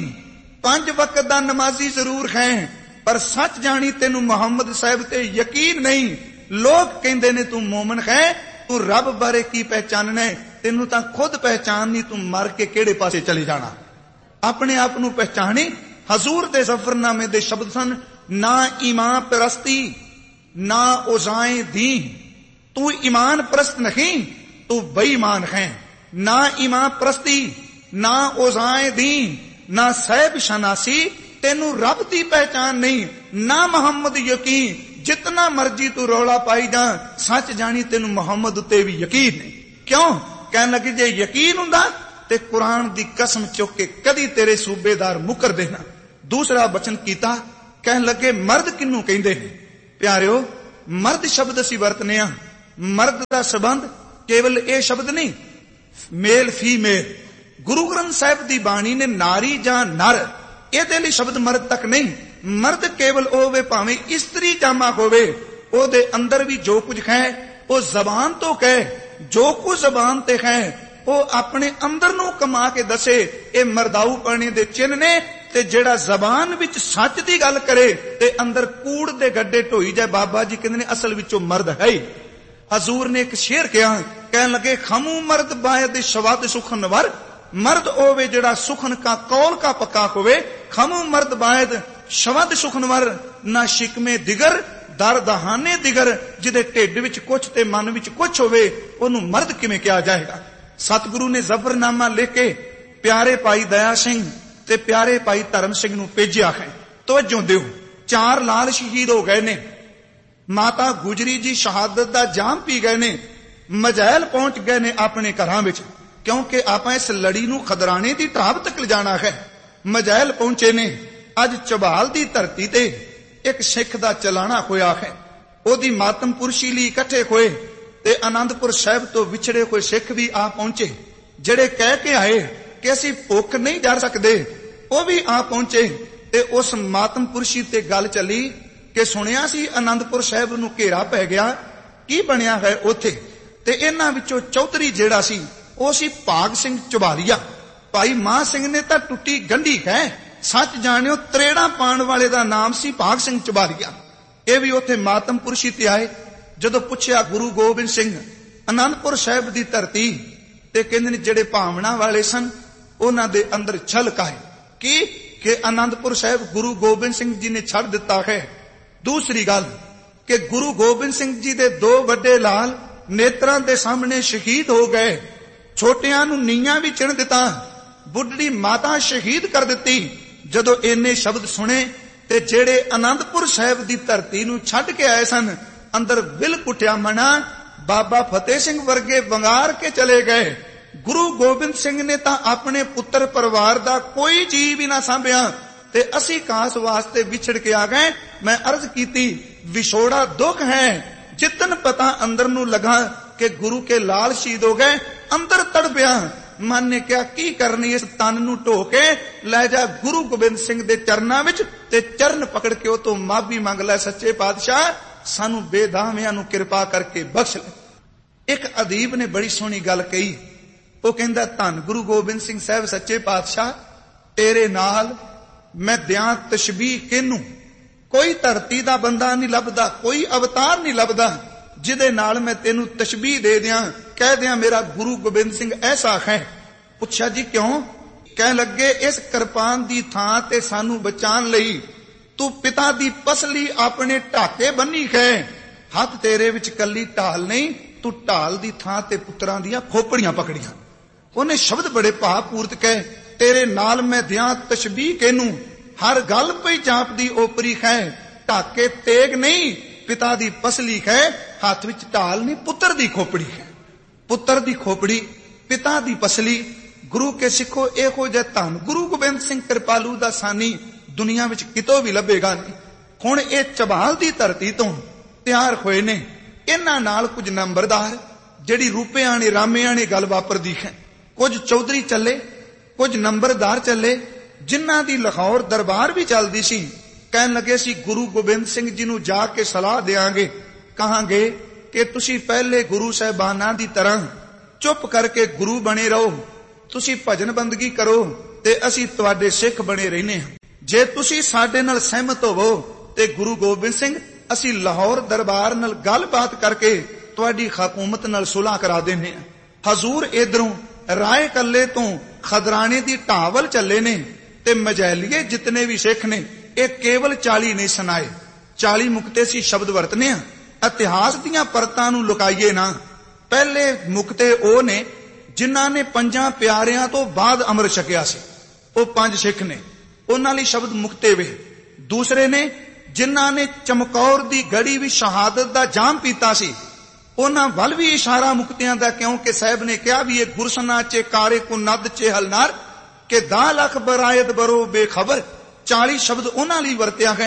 5 ਵਕਤ ਦਾ ਨਮਾਜ਼ੀ ਜ਼ਰੂਰ ਹੈ, ਪਰ ਸੱਚ ਜਾਣੀ ਤੈਨੂੰ ਮੁਹੰਮਦ ਸਾਹਿਬ ਤੇ ਯਕੀਨ ਨਹੀਂ। ਲੋਕ ਕਹਿੰਦੇ ਨੇ ਤੂੰ ਮੋਮਨ ਹੈ, ਤੂੰ ਰੱਬ ਬਾਰੇ ਕੀ ਪਹਿਚਾਨਣਾ, ਤੈਨੂੰ ਤਾਂ ਖੁਦ ਪਹਿਚਾਨ ਨਹੀਂ, ਤੂੰ ਮਰ ਕੇ ਕਿਹੜੇ ਪਾਸੇ ਚਲੇ ਜਾਣਾ। ਆਪਣੇ ਆਪ ਨੂੰ ਪਹਿਚਾਣੀ। ਹਜ਼ੂਰ ਦੇ ਜ਼ਫਰਨਾਮੇ ਦੇ ਸ਼ਬਦ ਸਨ, ਨਾ ਈਮਾਨ ਪ੍ਰਸਤੀ ਨਾ ਉਜ਼ਾਏ ਦੀ, ਤੂੰ ਈਮਾਨ ਪ੍ਰਸਤ ਨਹੀਂ, ਤੂੰ ਬੇਈਮਾਨ ਹੈ। ਨਾ ਈਮਾਨ ਪ੍ਰਸਤੀ ਨਾ ਉਜ਼ਾਏ ਦੀ, ਨਾ ਸਹਿਬ ਸ਼ਨਾਸੀ, ਤੈਨੂੰ ਰੱਬ ਦੀ ਪਹਿਚਾਨ ਨਹੀਂ, ਨਾ ਮੁਹੰਮਦ ਯਕੀਨ, ਜਿਤਨਾ ਮਰਜੀ ਤੂੰ ਰੌਲਾ ਪਾਈ ਜਾ, ਸੱਚ ਜਾਣੀ ਤੈਨੂੰ ਮੁਹੰਮਦ ਉੱਤੇ ਵੀ ਯਕੀਨ ਨਹੀਂ। ਕਿਉਂ? ਕਹਿਣ ਲੱਗੇ ਜੇ ਯਕੀਨ ਹੁੰਦਾ ਤੇ ਕੁਰਾਨ ਦੀ ਕਸਮ ਚੁੱਕ ਕੇ ਕਦੀ ਤੇਰੇ ਸੂਬੇਦਾਰ ਮੁਕਰ ਦੇਣਾ। ਦੂਸਰਾ ਬਚਨ ਕੀਤਾ, ਕਹਿਣ ਲੱਗੇ ਮਰਦ ਕਿਹਨੂੰ ਕਹਿੰਦੇ ਨੇ? ਪਿਆਰਿਓ, ਮਰਦ ਸ਼ਬਦ ਅਸੀਂ ਵਰਤਨੇ ਆ। ਮਰਦ ਦਾ ਸੰਬੰਧ ਕੇਵਲ ਇਹ ਸ਼ਬਦ ਨਹੀਂ, ਮੇਲ ਫੀਮੇਲ। ਗੁਰੂ ਗ੍ਰੰਥ ਸਾਹਿਬ ਦੀ ਬਾਣੀ ਨੇ ਨਾਰੀ ਜਾਂ ਨਰ ਇਹਦੇ ਲਈ ਸ਼ਬਦ ਮਰਦ ਤੱਕ ਨਹੀਂ। ਮਰਦ ਕੇਵਲ ਉਹ ਹੋਵੇ, ਭਾਵੇਂ ਇਸਤਰੀ ਜਾਮਾ ਹੋਵੇ, ਉਹਦੇ ਅੰਦਰ ਵੀ ਜੋ ਕੁਝ ਹੈ ਉਹ ਜ਼ਬਾਨ ਤੋਂ ਕਹੇ। ਜੋ ਕੁਝ ਜ਼ਬਾਨ ਤੇ ਹੈ ਉਹ ਆਪਣੇ ਅੰਦਰ ਨੂੰ ਕਮਾ ਕੇ ਦੱਸੇ। ਇਹ ਮਰਦਾਊ ਪਣੇ ਦੇ ਚਿੰਨ੍ਹ ਨੇ। ਤੇ ਜਿਹੜਾ ਜ਼ਬਾਨ ਵਿੱਚ ਸੱਚ ਦੀ ਗੱਲ ਕਰੇ ਤੇ ਅੰਦਰ ਕੂੜ ਦੇ ਗੱਡੇ ਢੋਈ ਜਾਏ, ਬਾਬਾ ਜੀ ਕਹਿੰਦੇ ਨੇ ਅਸਲ ਵਿੱਚੋਂ ਮਰਦ ਹੈ ਹੀ। ਹਜ਼ੂਰ ਨੇ ਇੱਕ ਸ਼ੇਰ ਕਿਹਾ, ਕਹਿਣ ਲੱਗੇ, ਖਮੂ ਮਰਦ ਬਾਇਦ ਸ਼ਵਦ ਸੁਖਨ ਵਰ। ਮਰਦ ਹੋਵੇ ਜਿਹੜਾ ਸੁਖਨ ਕਾ ਕੌਲ ਕਾ ਪੱਕਾ ਹੋਵੇ। ਖਮੂ ਮਰਦ ਬਾਇਦ ਸ਼ਵਦ ਸੁਖਨ ਵਰ। ਨਾ ਸ਼ਿਕਮੇ ਦਿਗਰ ਦਰ ਦਹਾਨੇ ਦਿਗਰ। ਜਿਹਦੇ ਢਿੱਡ ਵਿੱਚ ਕੁਛ ਤੇ ਮਨ ਵਿੱਚ ਕੁਛ ਹੋਵੇ ਉਹਨੂੰ ਮਰਦ ਕਿਵੇਂ ਕਿਹਾ ਜਾਏਗਾ। ਸਤਿਗੁਰੂ ਨੇ ਜ਼ਫਰਨਾਮਾ ਲਿਖ ਕੇ ਪਿਆਰੇ ਭਾਈ ਦਇਆ ਸਿੰਘ ਤੇ ਪਿਆਰੇ ਭਾਈ ਧਰਮ ਸਿੰਘ ਨੂੰ ਭੇਜਿਆ ਹੈ। ਤਵੱਜੋ ਦਿਓ, 4 ਲਾਲ ਸ਼ਹੀਦ ਹੋ ਗਏ ਨੇ। ਮਾਤਾ ਗੁਜਰੀ ਜੀ ਸ਼ਹਾਦਤ ਦਾ ਜਾਮ ਪੀ ਗਏ ਨੇ। ਮਜੈਲ ਪਹੁੰਚ ਗਏ ਨੇ ਆਪਣੇ ਘਰਾਂ ਵਿੱਚ, ਕਿਉਂਕਿ ਆਪਾਂ ਇਸ ਲੜੀ ਨੂੰ ਖਦਰਾਣੇ ਦੀ ਢਾਬ ਤੱਕ ਲਿਜਾਣਾ ਹੈ। ਮਜੈਲ ਪਹੁੰਚੇ ਨੇ। ਅੱਜ ਝਬਾਲ ਦੀ ਧਰਤੀ ਤੇ ਇੱਕ ਸਿੱਖ ਦਾ ਚਲਾਣਾ ਹੋਇਆ ਹੈ। ਉਹਦੀ ਮਾਤਮ ਪੁਰਸ਼ੀ ਲਈ ਇਕੱਠੇ ਹੋਏ ਤੇ ਆਨੰਦਪੁਰ ਸਾਹਿਬ ਤੋਂ ਵਿਛੜੇ ਹੋਏ ਸਿੱਖ ਵੀ ਆ ਪਹੁੰਚੇ। ਜਿਹੜੇ ਕਹਿ ਕੇ ਆਏ ਕਿ ਅਸੀਂ ਭੁੱਖ ਨਹੀਂ ਜਰ ਸਕਦੇ, ਉਹ ਵੀ ਆ ਪਹੁੰਚੇ। ਤੇ ਉਸ ਮਾਤਮ ਪੁਰਸ਼ੀ ਤੇ ਗੱਲ ਚੱਲੀ ਕਿ ਸੁਣਿਆ ਸੀ ਆਨੰਦਪੁਰ ਸਾਹਿਬ ਨੂੰ ਘੇਰਾ ਪੈ ਗਿਆ, ਕੀ ਬਣਿਆ ਹੈ ਉੱਥੇ। ਤੇ ਇਹਨਾਂ ਵਿੱਚੋਂ ਚੌਧਰੀ ਜਿਹੜਾ ਸੀ ਉਹ ਸੀ ਭਾਗ ਸਿੰਘ ਝਬਾਲੀਆ। ਭਾਈ ਮਾਹ ਸਿੰਘ ਨੇ ਤਾਂ ਟੁੱਟੀ ਗੰਢੀ ਹੈ। ਸੱਚ ਜਾਣਿਓ, ਤਰੇੜਾ ਪਾਣ ਵਾਲੇ ਦਾ ਨਾਮ ਸੀ ਭਾਗ ਸਿੰਘ ਝਬਾਲੀਆ। ਇਹ ਵੀ ਉੱਥੇ ਮਾਤਮ ਪੁਰਸ਼ੀ ਤੇ ਆਏ। ਜਦੋਂ ਪੁੱਛਿਆ ਗੁਰੂ ਗੋਬਿੰਦ ਸਿੰਘ ਆਨੰਦਪੁਰ ਸਾਹਿਬ ਦੀ ਧਰਤੀ, ਤੇ ਕਹਿੰਦੇ ਨੇ ਜਿਹੜੇ ਭਾਵਨਾ ਵਾਲੇ ਸਨ ਉਹਨਾਂ ਦੇ ਅੰਦਰ ਛਲਕ ਆਏ ਕਿ ਆਨੰਦਪੁਰ ਸਾਹਿਬ ਗੁਰੂ ਗੋਬਿੰਦ ਸਿੰਘ ਜੀ ਨੇ ਛੱਡ ਦਿੱਤਾ ਹੈ। ਦੂਸਰੀ ਗੱਲ ਕਿ ਗੁਰੂ ਗੋਬਿੰਦ ਸਿੰਘ ਜੀ ਦੇ 2 ਵੱਡੇ ਲਾਲ ਨੇਤਰਾਂ ਦੇ ਸਾਹਮਣੇ ਸ਼ਹੀਦ ਹੋ ਗਏ। ਛੋਟਿਆਂ ਨੂੰ ਨੀਹਾਂ ਵੀ ਚਿਣ ਦਿੱਤਾ। ਬੁੱਢੜੀ ਮਾਤਾ ਸ਼ਹੀਦ ਕਰ ਦਿੱਤੀ। ਜਦੋਂ ਇੰਨੇ ਸ਼ਬਦ ਸੁਣੇ ਤੇ ਜਿਹੜੇ ਆਨੰਦਪੁਰ ਸਾਹਿਬ ਦੀ ਧਰਤੀ ਨੂੰ ਛੱਡ ਕੇ ਆਏ ਸਨ, ਅੰਦਰ ਵਿਲ ਕੁੱਟਿਆ ਮਨਾ। ਬਾਬਾ ਫਤਿਹ ਸਿੰਘ ਵਰਗੇ ਵੰਗਾਰ ਕੇ ਚਲੇ ਗਏ। ਗੁਰੂ ਗੋਬਿੰਦ ਸਿੰਘ ਨੇ ਤਾਂ ਆਪਣੇ ਪੁੱਤਰ ਪਰਿਵਾਰ ਦਾ ਕੋਈ ਜੀਅ ਵੀ ਨਾ ਸਾਂਭਿਆ ਤੇ ਅਸੀਂ ਕਾਸ ਵਾਸਤੇ ਵਿਛੜ ਕੇ ਆ ਗਏ। ਮੈਂ ਅਰਜ਼ ਕੀਤੀ, ਵਿਛੋੜਾ ਦੁੱਖ ਹੈ। ਜਿੱਤਨ ਪਤਾ ਅੰਦਰ ਨੂੰ ਲਗਾ ਕਿ ਗੁਰੂ ਕੇ ਲਾਲ ਸ਼ਹੀਦ ਹੋ ਗਏ, ਅੰਦਰ ਤੜਪਿਆ। ਮਨ ਨੇ ਕਿਹਾ, ਕੀ ਕਰਨੀ ਇਸ ਤਨ ਨੂੰ ਢੋ ਕੇ ਲੈ ਜਾ ਗੁਰੂ ਗੋਬਿੰਦ ਸਿੰਘ ਦੇ ਚਰਨਾਂ ਵਿੱਚ ਤੇ ਚਰਨ ਪਕੜ ਕੇ ਉਹ ਤੋਂ ਮਾਫੀ ਮੰਗ ਲੈ, ਸੱਚੇ ਪਾਤਸ਼ਾਹ ਸਾਨੂੰ ਬੇਦਾਵਿਆਂ ਨੂੰ ਕਿਰਪਾ ਕਰਕੇ ਬਖਸ਼ ਲੈ। ਇੱਕ ਅਦੀਬ ਨੇ ਬੜੀ ਸੋਹਣੀ ਗੱਲ ਕਹੀ। ਉਹ ਕਹਿੰਦਾ, ਧੰਨ ਗੁਰੂ ਗੋਬਿੰਦ ਸਿੰਘ ਸਾਹਿਬ ਸੱਚੇ ਪਾਤਸ਼ਾਹ, ਤੇਰੇ ਨਾਲ ਮੈਂ ਦਿਆਂ ਤਸ਼ਬੀਹ ਕਿਹਨੂੰ। ਕੋਈ ਧਰਤੀ ਦਾ ਬੰਦਾ ਨਹੀਂ ਲੱਭਦਾ, ਕੋਈ ਅਵਤਾਰ ਨਹੀਂ ਲੱਭਦਾ ਜਿਹਦੇ ਨਾਲ ਮੈਂ ਤੈਨੂੰ ਤਸ਼ਬੀਹ ਦੇ ਦਿਆਂ, ਕਹਿ ਦਿਆਂ ਮੇਰਾ ਗੁਰੂ ਗੋਬਿੰਦ ਸਿੰਘ ਐਸਾ ਹੈ। ਪੁੱਛਿਆ ਜੀ ਕਿਉਂ? ਕਹਿਣ ਲੱਗੇ, ਇਸ ਕਿਰਪਾਨ ਦੀ ਥਾਂ ਤੇ ਸਾਨੂੰ ਬਚਾਉਣ ਲਈ ਤੂੰ ਪਿਤਾ ਦੀ ਪਸਲੀ ਆਪਣੇ ਢਾਕੇ ਬੰਨੀ ਹੈ। ਹੱਥ ਤੇਰੇ ਵਿੱਚ ਕੱਲੀ ਢਾਲ ਨਹੀਂ, ਤੂੰ ਢਾਲ ਦੀ ਥਾਂ ਤੇ ਪੁੱਤਰਾਂ ਦੀਆਂ ਖੋਪੜੀਆਂ ਪਕੜੀਆਂ। ਉਹਨੇ ਸ਼ਬਦ ਬੜੇ ਭਾਵਪੂਰਤ ਕਹੇ, ਤੇਰੇ ਨਾਲ ਮੈਂ ਦਿਆਂ ਤਸ਼ਬੀਹ ਕਿਹਨੂੰ। ਹਰ ਗੱਲ ਪਈ ਚਾਂਪਦੀ ਓਪਰੀ ਹੈ। ਢਾਕੇ ਤੇਗ ਨਹੀਂ, ਪਿਤਾ ਦੀ ਪਸਲੀ ਹੈ। ਹੱਥ ਵਿੱਚ ਢਾਲ ਨਹੀਂ, ਪੁੱਤਰ ਦੀ ਖੋਪੜੀ ਹੈ। ਪੁੱਤਰ ਦੀ ਖੋਪੜੀ, ਪਿਤਾ ਦੀ ਪਸਲੀ। ਗੁਰੂ ਕੇ ਸਿੱਖੋ, ਇਹੋ ਜਿਹਾ ਧੰਨ ਗੁਰੂ ਗੋਬਿੰਦ ਸਿੰਘ ਕਿਰਪਾਲੂ ਦਾ ਸਾਨੀ ਦੁਨੀਆ ਵਿੱਚ ਕਿਤੋਂ ਵੀ ਲੱਭੇਗਾ ਨਹੀਂ। ਹੁਣ ਇਹ ਝਬਾਲ ਦੀ ਧਰਤੀ ਤੋਂ ਤਿਆਰ ਹੋਏ ਨੇ। ਇਹਨਾਂ ਨਾਲ ਕੁਝ ਨੰਬਰਦਾਰ, ਜਿਹੜੀ ਰੂਪਿਆਂ ਨੇ ਰਾਮਿਆਂ ਨੇ ਗੱਲ ਵਾਪਰਦੀ ਹੈ। ਕੁਝ ਚੌਧਰੀ ਚੱਲੇ, ਕੁਝ ਨੰਬਰਦਾਰ ਚੱਲੇ, ਜਿਨ੍ਹਾਂ ਦੀ ਲਾਹੌਰ ਦਰਬਾਰ ਵੀ ਚੱਲਦੀ ਸੀ। ਕਹਿਣ ਲੱਗੇ, ਸੀ ਗੁਰੂ ਗੋਬਿੰਦ ਸਿੰਘ ਜੀ ਨੂੰ ਜਾ ਕੇ ਸਲਾਹ ਦੇਾਂਗੇ, ਕਹਾਂਗੇ ਕਿ ਤੁਸੀਂ ਪਹਿਲੇ ਗੁਰੂ ਸਾਹਿਬਾਨਾਂ ਦੀ ਤਰ੍ਹਾਂ ਚੁੱਪ ਕਰਕੇ ਗੁਰੂ ਬਣੇ ਰਹੋ, ਤੁਸੀਂ ਭਜਨ ਬੰਦਗੀ ਕਰੋ ਤੇ ਅਸੀਂ ਤੁਹਾਡੇ ਸਿੱਖ ਬਣੇ ਰਹਿੰਦੇ ਹਾਂ। ਜੇ ਤੁਸੀਂ ਸਾਡੇ ਨਾਲ ਸਹਿਮਤ ਹੋਵੋ ਤੇ ਗੁਰੂ ਗੋਬਿੰਦ ਸਿੰਘ, ਅਸੀਂ ਲਾਹੌਰ ਦਰਬਾਰ ਨਾਲ ਗੱਲਬਾਤ ਕਰਕੇ ਤੁਹਾਡੀ ਹਕੂਮਤ ਨਾਲ ਸੁਲ੍ਹਾ ਕਰਾ ਦਿੰਦੇ ਹਾਂ। ਹਜ਼ੂਰ ਇਧਰੋਂ ਰਾਏ ਕੱਲੇ ਤੋਂ ਖਦਰਾਣੇ ਦੀ ਢਾਵਲ ਚੱਲੇ ਨੇ ਤੇ ਮਜੈਲੀਏ ਜਿਤਨੇ ਵੀ ਸਿੱਖ ਨੇ, ਇਹ ਕੇਵਲ 40 ਨਹੀਂ ਸੁਣਾਏ। 40 ਮੁਕਤੇ ਸੀ ਸ਼ਬਦ ਵਰਤਨੇ ਆ। ਇਤਿਹਾਸ ਦੀਆਂ ਪਰਤਾਂ ਨੂੰ ਲੁਕਾਈਏ ਨਾ। ਪਹਿਲੇ ਮੁਕਤੇ ਉਹ ਨੇ ਜਿਨ੍ਹਾਂ ਨੇ 5 ਪਿਆਰਿਆਂ ਤੋਂ ਬਾਅਦ ਅੰਮ੍ਰਿਤ ਛਕਿਆ ਸੀ, ਉਹ 5 ਸਿੱਖ ਨੇ, ਉਹਨਾਂ ਲਈ ਸ਼ਬਦ ਮੁਕਤੇ ਵੇ। ਦੂਸਰੇ ਨੇ ਜਿਨ੍ਹਾਂ ਨੇ ਚਮਕੌਰ ਦੀ ਗੜੀ ਵਿੱਚ ਸ਼ਹਾਦਤ ਦਾ ਜਾਮ ਪੀਤਾ ਸੀ, ਉਹਨਾਂ ਵੱਲ ਵੀ ਇਸ਼ਾਰਾ ਮੁਕਤਿਆਂ ਦਾ, ਕਿਉਂਕਿ ਸਾਹਿਬ ਨੇ ਕਿਹਾ ਵੀ ਇਹ ਗੁਰਸਨਾ ਚੇ ਕਾਰੇ ਕੋ ਨਦ ਚੇ ਹਲਨਾਰ ਕਿ 10 ਲੱਖ ਬਰਾਇਤ ਬਰੋ ਬੇਖਬਰ। 40 ਸ਼ਬਦ ਉਹਨਾਂ ਲਈ ਵਰਤਿਆ ਗਏ।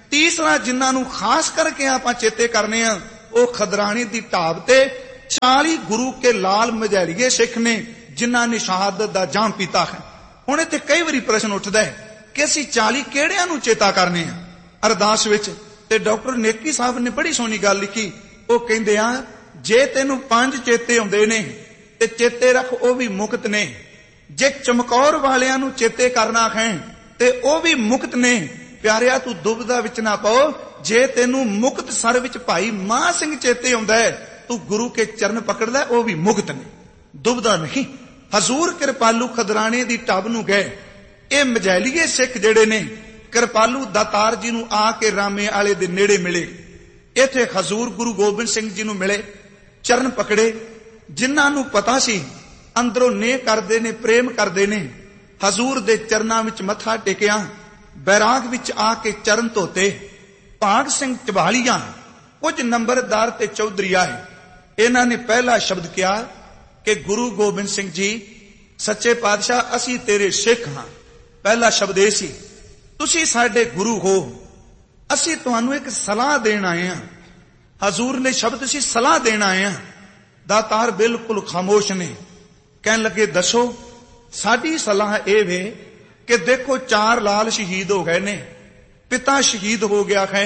ਤੀਸਰਾ ਜਿਨ੍ਹਾਂ ਨੂੰ ਖਾਸ ਕਰਕੇ ਆਪਾਂ ਚੇਤੇ ਕਰਨੇ ਆ, ਉਹ ਖਦਰਾਣੇ ਦੀ ਢਾਬ ਤੇ 40 ਗੁਰੂ ਕੇ ਲਾਲ ਮਝੈਲੀਏ ਸਿੱਖ ਨੇ ਜਿਨ੍ਹਾਂ ਨੇ ਸ਼ਹਾਦਤ ਦਾ ਜਾਮ ਪੀਤਾ ਹੈ। ਹੁਣ ਇੱਥੇ ਕਈ ਵਾਰੀ ਪ੍ਰਸ਼ਨ ਉੱਠਦਾ ਹੈ ਕਿ ਅਸੀਂ 40 ਕਿਹੜਿਆਂ ਨੂੰ ਚੇਤਾ ਕਰਨੇ ਆ ਅਰਦਾਸ ਵਿੱਚ। ਤੇ ਡਾਕਟਰ ਨੇਕੀ ਸਾਹਿਬ ਨੇ ਬੜੀ ਸੋਹਣੀ ਗੱਲ ਲਿਖੀ। ਉਹ ਕਹਿੰਦੇ ਆ, ਜੇ ਤੈਨੂੰ 5 ਚੇਤੇ ਆਉਂਦੇ ਨੇ ਤੇ ਚੇਤੇ ਰੱਖ ਉਹ ਵੀ ਮੁਕਤ ਨੇ। ਜੇ ਚਮਕੌਰ ਵਾਲਿਆਂ ਨੂੰ ਚੇਤੇ ਕਰਨਾ ਹੈ ਤੇ ਉਹ ਵੀ ਮੁਕਤ ਨੇ। ਪਿਆਰਿਆ, ਤੂੰ ਦੁਬਦਾ ਵਿੱਚ ਨਾ ਪਾਓ। ਜੇ ਤੈਨੂੰ ਮੁਕਤ ਸਰ ਵਿੱਚ ਭਾਈ ਮਾਹ ਸਿੰਘ ਚੇਤੇ ਆਉਂਦਾ ਹੈ, ਤੂੰ ਗੁਰੂ ਕੇ ਚਰਨ ਪਕੜਦਾ, ਉਹ ਵੀ ਮੁਕਤ ਨੇ, ਦੁਬਦਾ ਨਹੀਂ। ਹਜ਼ੂਰ ਕਿਰਪਾਲੂ ਖਦਰਾਣੇ ਦੀ ਢਾਬ ਨੂੰ ਗਏ। ਇਹ ਮਝੈਲੀਏ ਸਿੱਖ ਜਿਹੜੇ ਨੇ ਕਿਰਪਾਲੂ ਦਾਤਾਰ ਜੀ ਨੂੰ ਆ ਕੇ ਰਾਮੇ ਵਾਲੇ ਦੇ ਨੇੜੇ ਮਿਲੇ। ਇੱਥੇ ਹਜ਼ੂਰ ਗੁਰੂ ਗੋਬਿੰਦ ਸਿੰਘ ਜੀ ਨੂੰ ਮਿਲੇ, ਚਰਨ ਪਕੜੇ। ਜਿਨ੍ਹਾਂ ਨੂੰ ਪਤਾ ਸੀ ਅੰਦਰੋਂ ਨੇਹ ਕਰਦੇ ਨੇ, ਪ੍ਰੇਮ ਕਰਦੇ ਨੇ, ਹਜ਼ੂਰ ਦੇ ਚਰਨਾਂ ਵਿੱਚ ਮੱਥਾ ਟੇਕਿਆ। ਬੈਰਾਗ ਵਿੱਚ ਆ ਕੇ ਚਰਨ ਧੋਤੇ। ਭਾਗ ਸਿੰਘ ਚਬਾਲੀਆਂ, ਕੁਝ ਨੰਬਰਦਾਰ ਤੇ ਚੌਧਰੀ ਆਏ। ਇਹਨਾਂ ਨੇ ਪਹਿਲਾ ਸ਼ਬਦ ਕਿਹਾ ਕਿ ਗੁਰੂ ਗੋਬਿੰਦ ਸਿੰਘ ਜੀ ਸੱਚੇ ਪਾਤਸ਼ਾਹ, ਅਸੀਂ ਤੇਰੇ ਸਿੱਖ ਹਾਂ। ਪਹਿਲਾ ਸ਼ਬਦ ਇਹ ਸੀ, ਤੁਸੀਂ ਸਾਡੇ ਗੁਰੂ ਹੋ, ਅਸੀਂ ਤੁਹਾਨੂੰ ਇੱਕ ਸਲਾਹ ਦੇਣ ਆਏ ਹਾਂ। ਹਜ਼ੂਰ ਨੇ ਸ਼ਬਦ ਸੀ ਸਲਾਹ ਦੇਣ ਆਏ ਹਾਂ। ਦਾਤਾਰ ਬਿਲਕੁਲ ਖਾਮੋਸ਼ ਨੇ। ਕਹਿਣ ਲੱਗੇ, ਦੱਸੋ। ਸਾਡੀ ਸਲਾਹ ਇਹ ਵੇ ਕਿ ਦੇਖੋ 4 ਲਾਲ ਸ਼ਹੀਦ ਹੋ ਗਏ ਨੇ, ਪਿਤਾ ਸ਼ਹੀਦ ਹੋ ਗਿਆ ਹੈ,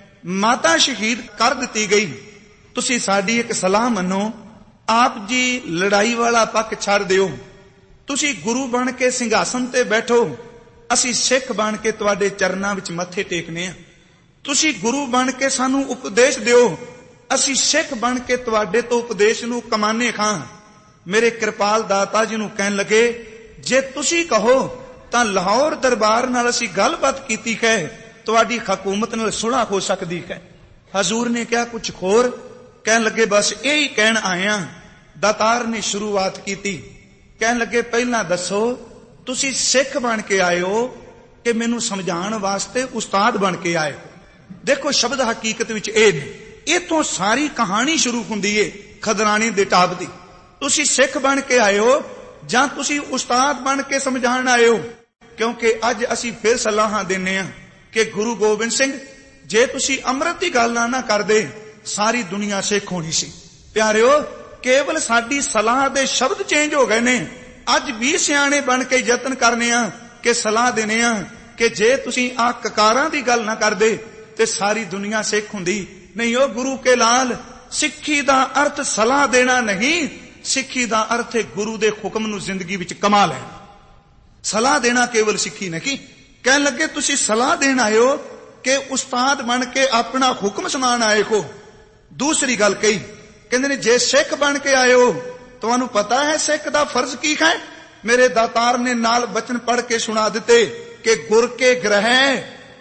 ਮਾਤਾ ਸ਼ਹੀਦ ਕਰ ਦਿੱਤੀ ਗਈ। ਤੁਸੀਂ ਸਾਡੀ ਇੱਕ ਸਲਾਹ ਮੰਨੋ, ਆਪ ਜੀ ਲੜਾਈ ਵਾਲਾ ਪੱਖ ਛੱਡ ਦਿਓ, ਤੁਸੀਂ ਗੁਰੂ ਬਣ ਕੇ ਸਿੰਘਾਸਨ ਤੇ ਬੈਠੋ, ਅਸੀਂ ਸਿੱਖ ਬਣ ਕੇ ਤੁਹਾਡੇ ਚਰਨਾਂ ਵਿੱਚ ਮੱਥੇ ਟੇਕਨੇ ਆ। ਤੁਸੀਂ ਗੁਰੂ ਬਣ ਕੇ ਸਾਨੂੰ ਉਪਦੇਸ਼ ਦਿਓ, ਅਸੀਂ ਸਿੱਖ ਬਣ ਕੇ ਤੁਹਾਡੇ ਤੋਂ ਉਪਦੇਸ਼ ਨੂੰ ਕਮਾਨੇ ਖਾਂ। ਮੇਰੇ ਕਿਰਪਾਲ ਦਾਤਾ ਜੀ ਨੂੰ ਕਹਿਣ ਲੱਗੇ, ਜੇ ਤੁਸੀਂ ਕਹੋ ਤਾਂ ਲਾਹੌਰ ਦਰਬਾਰ ਨਾਲ ਅਸੀਂ ਗੱਲਬਾਤ ਕੀਤੀ ਹੈ, ਤੁਹਾਡੀ ਹਕੂਮਤ ਨਾਲ ਸੁਲ੍ਹਾ ਹੋ ਸਕਦੀ ਹੈ। ਹਜ਼ੂਰ ਨੇ ਕਿਹਾ, ਕੁਝ ਹੋਰ? ਕਹਿਣ ਲੱਗੇ, ਬਸ ਇਹੀ ਕਹਿਣ ਆਏ ਆ। ਦਾਤਾਰ ਨੇ ਸ਼ੁਰੂਆਤ ਕੀਤੀ। ਕਹਿਣ ਲੱਗੇ, ਪਹਿਲਾਂ ਦੱਸੋ, ਤੁਸੀਂ ਸਿੱਖ ਬਣ ਕੇ ਆਏ ਹੋ ਕਿ ਮੈਨੂੰ ਸਮਝਾਉਣ ਵਾਸਤੇ ਉਸਤਾਦ ਬਣ ਕੇ ਆਏ ਹੋ? ਦੇਖੋ, ਸ਼ਬਦ ਹਕੀਕਤ ਵਿੱਚ ਇਹ ਨੇ। ਇਥੋਂ ਸਾਰੀ ਕਹਾਣੀ ਸ਼ੁਰੂ ਹੁੰਦੀ ਏ ਖਦਰਾਣੇ ਦੇ ਢਾਬ ਦੀ। ਤੁਸੀਂ ਸਿੱਖ ਬਣ ਕੇ ਆਏ ਹੋ ਜਾਂ ਤੁਸੀਂ ਉਸਤਾਦ ਬਣ ਕੇ ਸਮਝਾਉਣ ਆਏ ਹੋ? ਕਿਉਂਕਿ ਅੱਜ ਅਸੀਂ ਫਿਰ ਸਲਾਹਾਂ ਦਿੰਨੇ ਆ ਕਿ ਗੁਰੂ ਗੋਬਿੰਦ ਸਿੰਘ, ਜੇ ਤੁਸੀਂ ਅੰਮ੍ਰਿਤ ਦੀ ਗੱਲ ਨਾ ਕਰਦੇ, ਸਾਰੀ ਦੁਨੀਆ ਸਿੱਖ ਹੋਣੀ ਸੀ। ਪਿਆਰਿਓ, ਕੇਵਲ ਸਾਡੀ ਸਲਾਹ ਦੇ ਸ਼ਬਦ ਚੇਂਜ ਹੋ ਗਏ ਨੇ। ਅੱਜ ਵੀ ਸਿਆਣੇ ਬਣ ਕੇ ਯਤਨ ਕਰਨੇ ਆ ਕਿ ਸਲਾਹ ਦੇਣੇ ਆ ਕਿ ਜੇ ਤੁਸੀਂ ਆ ਕਕਾਰਾਂ ਦੀ ਗੱਲ ਨਾ ਕਰਦੇ ਤੇ ਸਾਰੀ ਦੁਨੀਆ ਸਿੱਖ ਹੁੰਦੀ। ਨਹੀਂ, ਉਹ ਗੁਰੂ ਕੇ ਲਾਲ, ਸਿੱਖੀ ਦਾ ਅਰਥ ਸਲਾਹ ਦੇਣਾ ਨਹੀਂ, ਸਿੱਖੀ ਦਾ ਅਰਥ ਹੈ ਗੁਰੂ ਦੇ ਹੁਕਮ ਨੂੰ ਜ਼ਿੰਦਗੀ ਵਿੱਚ ਕਮਾ ਲੈਣਾ। ਸਲਾਹ ਦੇਣਾ ਕੇਵਲ ਸਿੱਖੀ ਨਹੀਂ। ਕਹਿਣ ਲੱਗੇ, ਤੁਸੀਂ ਸਲਾਹ ਦੇਣ ਆਏ ਹੋ ਕਿ ਉਸਤਾਦ ਬਣ ਕੇ ਆਪਣਾ ਹੁਕਮ ਸੁਣਾਉਣ ਆਏ ਹੋ? ਦੂਸਰੀ ਗੱਲ ਕਹੀ, ਕਹਿੰਦੇ ਨੇ, ਜੇ ਸਿੱਖ ਬਣ ਕੇ ਆਏ ਹੋ, ਤੁਹਾਨੂੰ ਪਤਾ ਹੈ ਸਿੱਖ ਦਾ ਫਰਜ਼ ਕੀ ਹੈ? ਮੇਰੇ ਦਾਤਾਰ ਨੇ ਨਾਲ ਬਚਨ ਪੜ੍ਹ ਕੇ ਸੁਣਾ ਦਿੱਤੇ ਕਿ ਗੁਰ ਕੇ ਗ੍ਰਹਿ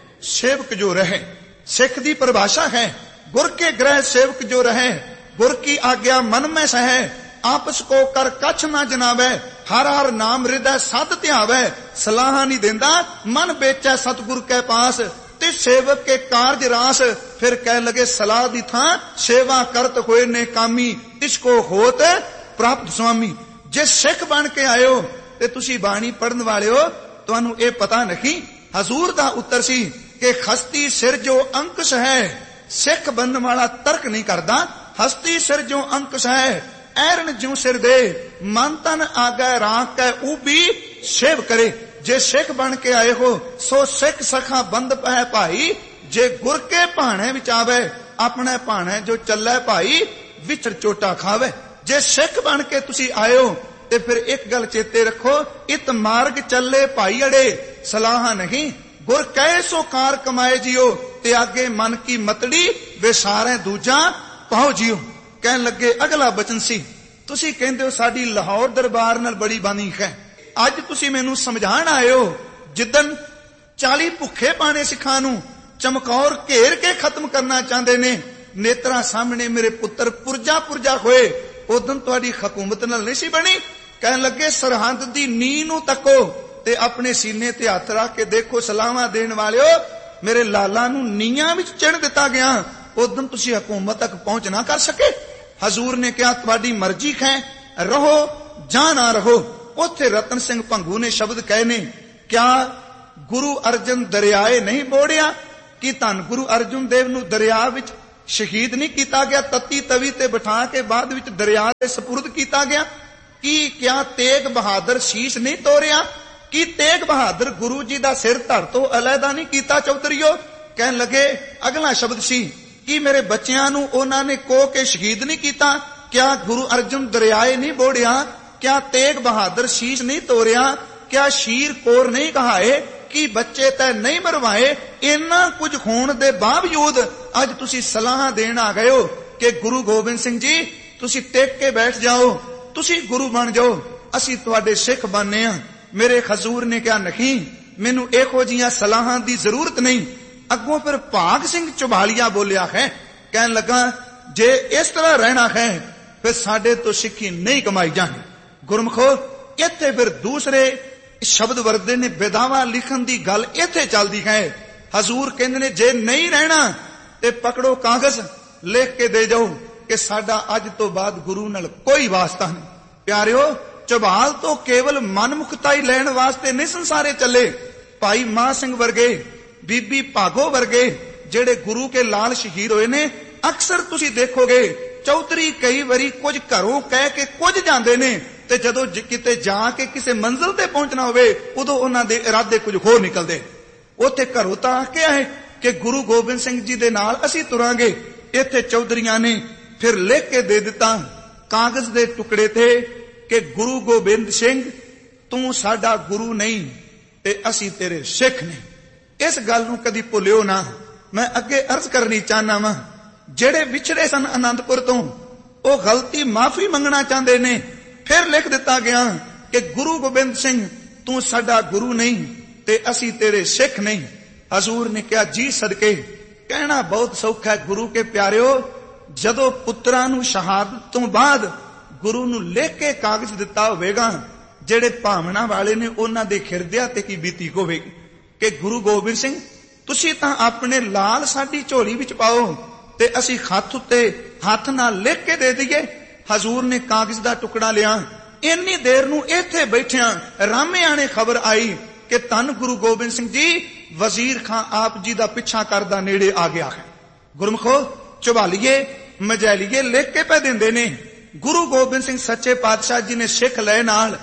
ਸੇਵਕ ਜੋ ਰਹੇ। ਸਿੱਖ ਦੀ ਪਰਿਭਾਸ਼ਾ ਹੈ, ਗੁਰ ਕੇ ਗ੍ਰਹਿ ਸੇਵਕ ਜੋ ਰਹੇ, ਗੁਰ ਕੀ ਆਗਿਆ ਮਨ ਮੈਂ ਸਹਿ, ਆਪਸ ਕੋ ਕਰ ਕਛ ਨਾ ਜਨਾਵੇ, ਹਰ ਹਰ ਨਾਮ ਹਿਰਦੈ ਸਤ ਧਿਆਵੇ, ਸਲਾਹਾਂ ਨਹੀਂ ਦਿੰਦਾ ਮਨ ਵੇਚੈ ਸਤਿਗੁਰ ਕੇ ਪਾਸ, ਤੇ ਸੇਵਕ ਕੇ ਕਾਰਜ ਰਾਸ। ਫਿਰ ਕਹਿਣ ਲੱਗੇ, ਸਲਾਹ ਦੀ ਥਾਂ ਸੇਵਾ ਕਰਤ ਹੋਏ ਨੇ ਕਾਮੀ, ਤਿਸ ਕੋ ਹੋਤ ਪ੍ਰਾਪਤ ਸੁਆਮੀ। ਜੇ ਸਿੱਖ ਬਣ ਕੇ ਆਏ ਹੋ ਤੇ ਤੁਸੀਂ ਬਾਣੀ ਪੜਨ ਵਾਲੇ ਹੋ, ਤੁਹਾਨੂੰ ਇਹ ਪਤਾ ਨਹੀਂ? ਹਜ਼ੂਰ ਦਾ ਉੱਤਰ ਸੀ ਕਿ ਹਸਤੀ ਸਿਰ ਜੋ ਅੰਕੁਸ਼ ਹੈ। ਸਿੱਖ ਬਣਨ ਵਾਲਾ ਤਰਕ ਨਹੀਂ ਕਰਦਾ, ਹਸਤੀ ਸਿਰ ਜੋ ਅੰਕੁਸ਼ ਹੈ, ਐਰਨ ਜਿਉ ਸਿਰ ਦੇ, ਮਨ ਤਨ ਆਗੈ ਰਾਖ ਕੈ ਊਬੀ ਸੇਵ ਕਰੇ। ਜੇ ਸਿੱਖ ਬਣ ਕੇ ਆਏ ਹੋ ਸੋ ਸਿੱਖ ਸਖਾ ਬੰਦ ਪੈ ਭਾਈ, ਜੇ ਗੁਰ ਕੇ ਭਾਣੇ ਵਿੱਚ ਆਵੇ, ਆਪਣੇ ਭਾਣੇ ਜੋ ਚੱਲੇ ਭਾਈ, ਵਿਚਰ ਚੋਟਾ ਖਾਵੇ। ਜੇ ਸਿੱਖ ਬਣ ਕੇ ਤੁਸੀਂ ਆਏ ਹੋ ਤੇ ਫਿਰ ਇੱਕ ਗੱਲ ਚੇਤੇ ਰੱਖੋ, ਇਤ ਮਾਰਗ ਚੱਲੇ ਭਾਈ ਅੜੇ, ਸਲਾਹਾਂ ਨਹੀਂ। ਗੁਰ ਕਹੇ ਸੋ ਕਾਰ ਕਮਾਏ ਜਿਓ, ਤੇ ਆਗੇ ਮਨ ਕੀ ਮਤੜੀ ਵਿਸਾਰੇ ਦੂਜਾ ਪਾਓ ਜਿਓ। ਕਹਿਣ ਲੱਗੇ, ਅਗਲਾ ਬਚਨ ਸੀ, ਤੁਸੀਂ ਕਹਿੰਦੇ ਹੋ ਸਾਡੀ ਲਾਹੌਰ ਦਰਬਾਰ ਨਾਲ ਬੜੀ ਬਾਨੀ ਹੈ। ਅੱਜ ਤੁਸੀਂ ਮੈਨੂੰ ਸਮਝਾਣ ਆਏ ਹੋ, ਜਿੱਦਨ 40 ਭੁੱਖੇ ਪਾਣੇ ਸਿੱਖਾਂ ਨੂੰ ਚਮਕੌਰ ਘੇਰ ਕੇ ਖਤਮ ਕਰਨਾ ਚਾਹੁੰਦੇ ਨੇ, ਨੇਤਰਾਂ ਸਾਹਮਣੇ ਮੇਰੇ ਪੁੱਤਰ ਪੁਰਜਾ ਪੁਰਜਾ ਹੋਏ, ਉਦੋਂ ਤੁਹਾਡੀ ਹਕੂਮਤ ਨਾਲ ਨਹੀਂ ਸੀ ਬਣੀ। ਕਹਿਣ ਲੱਗੇ, ਸਰਹੰਦ ਦੀ ਨੀਂਹ ਨੂੰ ਤੱਕੋ ਤੇ ਆਪਣੇ ਸੀਨੇ ਤੇ ਹੱਥ ਰੱਖ ਕੇ ਦੇਖੋ, ਸਲਾਹਾਂ ਦੇਣ ਵਾਲਿਓ, ਮੇਰੇ ਲਾਲਾ ਨੂੰ ਨੀਹਾਂ ਵਿੱਚ ਚਿਣ ਦਿੱਤਾ ਗਿਆ, ਉਦੋਂ ਤੁਸੀਂ ਹਕੂਮਤ ਤੱਕ ਪਹੁੰਚ ਨਾ ਕਰ ਸਕੇ। ਹਜ਼ੂਰ ਨੇ ਕਿਹਾ, ਤੁਹਾਡੀ ਮਰਜ਼ੀ ਹੈ, ਰਹੋ ਜਾਂ ਨਾ ਰਹੋ। ਉੱਥੇ ਰਤਨ ਸਿੰਘ ਭੰਗੂ ਨੇ ਸ਼ਬਦ ਕਹੇ ਨੇ, ਕਿਆ ਗੁਰੂ ਅਰਜਨ ਦਰਿਆਏ ਨਹੀਂ ਬੋੜਿਆ, कि धन गुरु अर्जुन देव नूं दरिया विच शहीद नहीं किया गया, तत्ती तवी ते बिठा के बाद विच दरिया दे सपुर्द किया गया? कि क्या तेग बहादुर शीश नहीं तोड़िया? कि तेग बहादुर गुरु जी दा सिर धड़ तो अलहदा नहीं किया? चौधरीओ कहन लगे अगला शब्द सी कि मेरे बच्चियां नूं उन्हां ने कोह के शहीद नहीं किया? क्या गुरु अर्जुन दरियाए नहीं बोड़िया? क्या तेग बहादुर शीश नहीं तोड़िया? क्या शीर कोर नहीं कहाए? कि बच्चे तै नहीं मरवाए? इन्ना कुछ होण दे बावजूद अज तुसी सलाह देण आ गए हो कि गुरु गोबिंद सिंह जी तुसी टेक के बैठ जाओ, तुसी गुरु बन जाओ, असी तुहाडे सिख बनने आ। मेरे हजूर ने कहा नहीं, मैनू इहो जिहियां सलाहां दी जरूरत नहीं। अगों फिर भाग सिंह चौभालिया बोलिया है, कहन लगा जे इस तरह रहना है फिर साडे तो सिक्खी नहीं कमाई जानी। गुरमुखो इत्थे फिर दूसरे शब्द वरदे ने बेदावा लिखन दी गल इत्थे चलदी है। हजूर कहंदे ने जे नहीं रहना ते पकड़ो कागज लिख के दे जाओ कि साडा अज तो बाद गुरु नाल कोई वास्ता नहीं। प्यारिओ चौभाल तो केवल मनमुखताई लैण वास्ते नहीं संसारे चले। भाई मां सिंह वर्गे, बीबी भागो वर्गे जेड़े गुरु के लाल शहीद होए ने, अक्सर तुसी देखोगे चौधरी कई बारी कुछ घरों कह के कुछ जांदे ने ते जदों किते जाके किसी मंजिल ते पहुंचना होवे उदों उन्हां दे इरादे कुछ होर निकलदे। उत्थे घरों तां आखिया है कि गुरु गोबिंद सिंह जी दे नाल असीं तुरांगे। इत्थे चौधरीआं ने फिर लिख के दे दिता कागज दे टुकड़े ते कि गुरु गोबिंद सिंह तू साडा गुरु नहीं ते असीं तेरे सिख नहीं। इस गल नूं कदी भुलिओ ना। मैं अगे अर्ज करनी चाहना वा, जेड़े विछड़े सन आनंदपुर तो वो गलती माफी मंगना चाहते ने। फिर लिख दिता गया कि गुरु गोबिंद सिंह तू साडा गुरु नहीं ते असी तेरे सिख नहीं। हजूर ने कहा जी सदके, कहना बहुत सौखा है गुरु के प्यारिओ, जदों पुत्रां नूं शहादत तो बाद गुरु नूं लिख के कागज दिता होवेगा, जेड़े भावना वाले ने उन्हां दे हिरदिਆਂ ते की बीती होवेगी कि गुरु गोबिंद सिंह तुसी तां अपने लाल साडी झोली विच पाओ ते असी हथ उत्ते हथ नाल लिख के दे दईए। हजूर ने कागज दा टुकड़ा लिया। इन्नी देर नूं इत्थे बैठिया रामे आने खबर आई कि धन गुरु गोबिंद सिंह जी वजीर खां आप जी दा पिछा करदा नेड़े आ गया है। गुरमुखो चौभालीए मजैलीए लिख के पै दिंदे ने। गुरु गोबिंद सिंह सच्चे पातशाह जी ने सिख लय नाल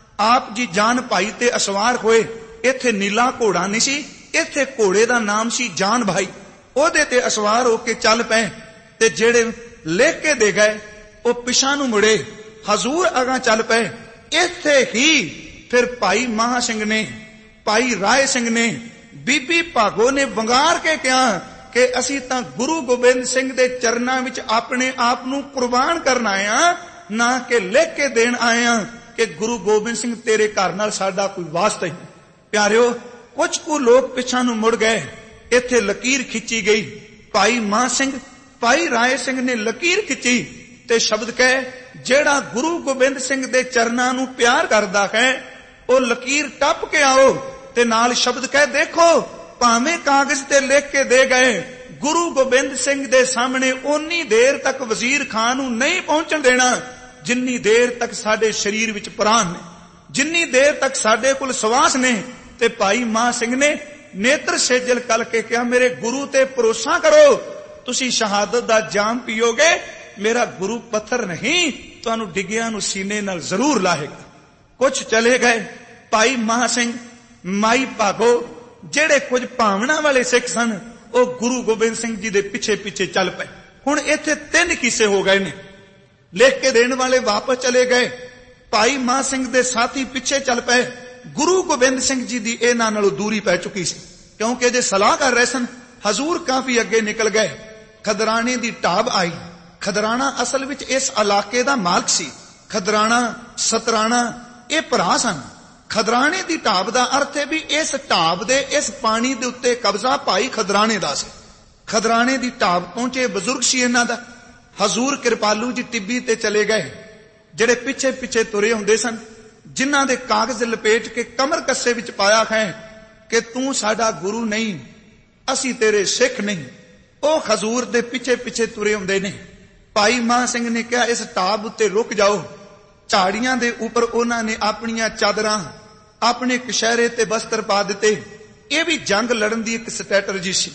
आप जी जान भाई ते असवार होए। इत्थे नीला घोड़ा नहीं सी, इत्थे घोड़े दा नाम सी जान भाई। ओदे ते असवार होके चल पए ते जेड़े लिख के दे गए ओ पिछा नूं मुड़े, हजूर अगां चल पए। इत्थे ही फिर भाई महा सिंह ने, भाई राय सिंह ने, बीबी भागो ने वंगार के कहा कि असी तां गुरु गोबिंद सिंह दे चरनां विच अपने आप नूं कुर्बान करन आए हां, ना कि लिख के देण आए हां कि गुरु गोबिंद सिंह तेरे घर नाल साडा कोई वास्ता ही। प्यारिओ कुछ को लोग पिछा नूं मुड़ गए। इत्थे लकीर खिंची गई। भाई मान सिंह, भाई राय सिंह ने लकीर खिंची ते शब्द कहे जेड़ा गुरु गोबिंद सिंह दे चरनां नूं प्यार करदा है ओ लकीर टप के आओ ते नाल शब्द कहे देखो भावें कागज ते लिख के दे गए, गुरु गोबिंद सिंह दे सामने उन्नी देर तक वजीर खान नूं नहीं पहुंचण देना जिन्नी देर तक साडे शरीर विच प्राण ने, जिन्नी देर तक साडे कोल सवास ने। ते भाई मां सिंह ने नेत्र सेजल कल के कहा मेरे गुरु ते भरोसा करो, तुसी शहादत दा जाम पीओगे, मेरा गुरु पत्थर नहीं तुहानू डिगिया नू सीने नाल जरूर लाहेगा। कुछ चले गए भाई महा सिंह, माई भागो जेड़े कुछ भावना वाले सिख सन ओ गुरु गोबिंद सिंह जी दे पिछे पिछे चल पे। हुण इत्थे 3 किस्से हो गए ने। लिख के देने वाले वापस चले गए, भाई मां सिंह दे साथी पिछे चल पे। गुरु गोबिंद सिंह जी दी इन्हां नालों दूरी पै चुकी सी क्योंकि जे सलाह कर रहे सन। हजूर काफी अगे निकल गए। खदराने दी ढाब आई। खदराना असल विच इस इलाके दा मालक सी। खदराना सतराना ये भरा सन। खदराने दी ढाब दा अर्थ है भी इस ढाब दे इस पानी दे उत्ते कब्जा भाई खदराने दा सी। खदराने दी ढाब पहुंचे बुजुर्ग सी इन्हां दा। हजूर कृपालू जी टिब्बी ते चले गए। जेड़े पिछे पिछे तुरे हुंदे सन, जिन्हां दे कागज लपेट के कमर कस्से विच पाया है कि तू साडा गुरु नहीं, असी तेरे सिख नहीं, ओ हजूर दे पिछे पिछे तुरे हुंदे ने। भाई मान सिंह ने कहा इस ढाब उत्ते रुक जाओ। झाड़ियां दे ऊपर उन्हां ने अपनियां चादरां, अपने कशहरे ते बस्तर पा दिते। यह भी जंग लड़न दी एक स्ट्रैटजी सी।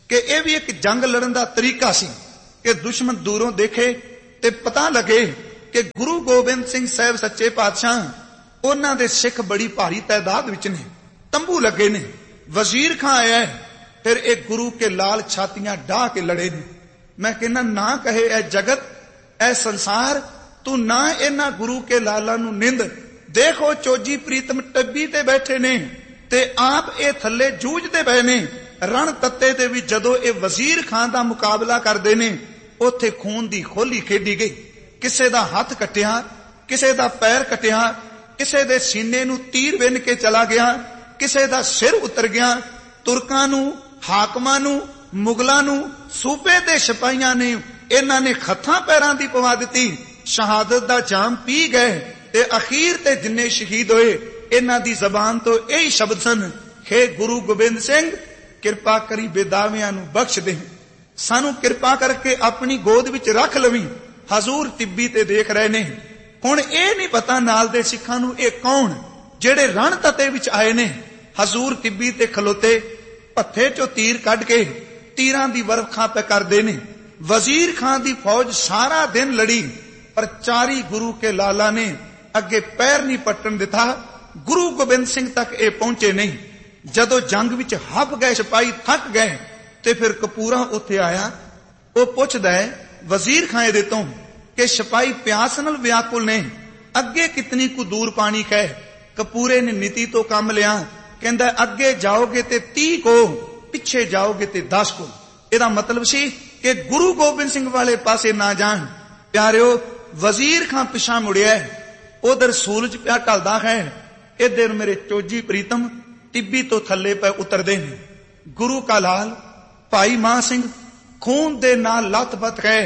कि यह भी एक जंग लड़न का तरीका सी कि दुश्मन दूरों देखे ते पता लगे कि गुरु गोबिंद सिंह साहब सच्चे पातशाह उन्हां दे सिख बड़ी भारी तादाद विच ने, तंबू लगे ने, वजीर खां आया है, फिर एक गुरु के लाल छातियां डाह के लड़े ने। मैं कहना ना कहे ए जगत ए संसार, तू ना इन्हां गुरु के लाला नू निंद। देखो चोजी प्रीतम टब्बी ते बैठे ने ते आप ए थल्ले जूझते पए ने। रण तत्ते ते भी जदों ए वजीर खां दा मुकाबला करदे ने उत्थे खून दी खोली खेडी गई। किसे दा हाथ कटिया, किसे दा पैर कटिया, किसे दे सीने नू तीर विन के चला गया, किसे दा सिर उतर गया। तुर्कां नू, हाकमां नू, मुगलां नू, सूबे दे सिपाहियां ने इन्हां ने हत्थां पैरां दी पवा दित्ती, शहादत दा जाम पी गए ते अखीर ते जिन्ने शहीद होए इन्हां दी जबान तो यही शब्द सन, हे गुरु गोबिंद सिंह किरपा करी बेदावियां नू बख्श दे, सानू किरपा करके अपनी गोद विच रख लवी। हजूर तिब्बी ते देख रहे ने। हुण ये नहीं पता नाल दे सिखां नू ये कौन जेड़े रण तते विच आए ने। हजूर तिब्बी ते खलोते पत्थे चो तीर कढ के तीरां दी वर्खा पे करदे ने। वजीर खां दी फौज सारा दिन लड़ी पर चारी गुरु के लाला ने अगे पैर नहीं पट्टन दिता। गुरु गोबिंद सिंह तक ये पहुंचे नहीं। जदों जंग विच हफ गए, सिपाही थक गए, ते फिर कपूरा उत्थे आया। वो पुछदा है वजीर खां दे तों कि सिपाही प्यास नाल व्याकुल ने, अगे कितनी कु दूर पानी है। कपूरे ने नीति तो काम लिया, कहंदा अगे जाओगे ते 30 को, पिछे जाओगे ते 10 को। ਇਹਦਾ मतलब सी कि गुरु गोबिंद सिंह वाले पासे ना जान। प्यारिओ वजीर खां पिछा मुड़िया, उधर सूरज पिया ढलदा है, इधर मेरे चोजी प्रीतम टिब्बी तो थले पे उतरदे ने। गुरु का लाल भाई मान सिंह खून दे नाल लथपथ गए,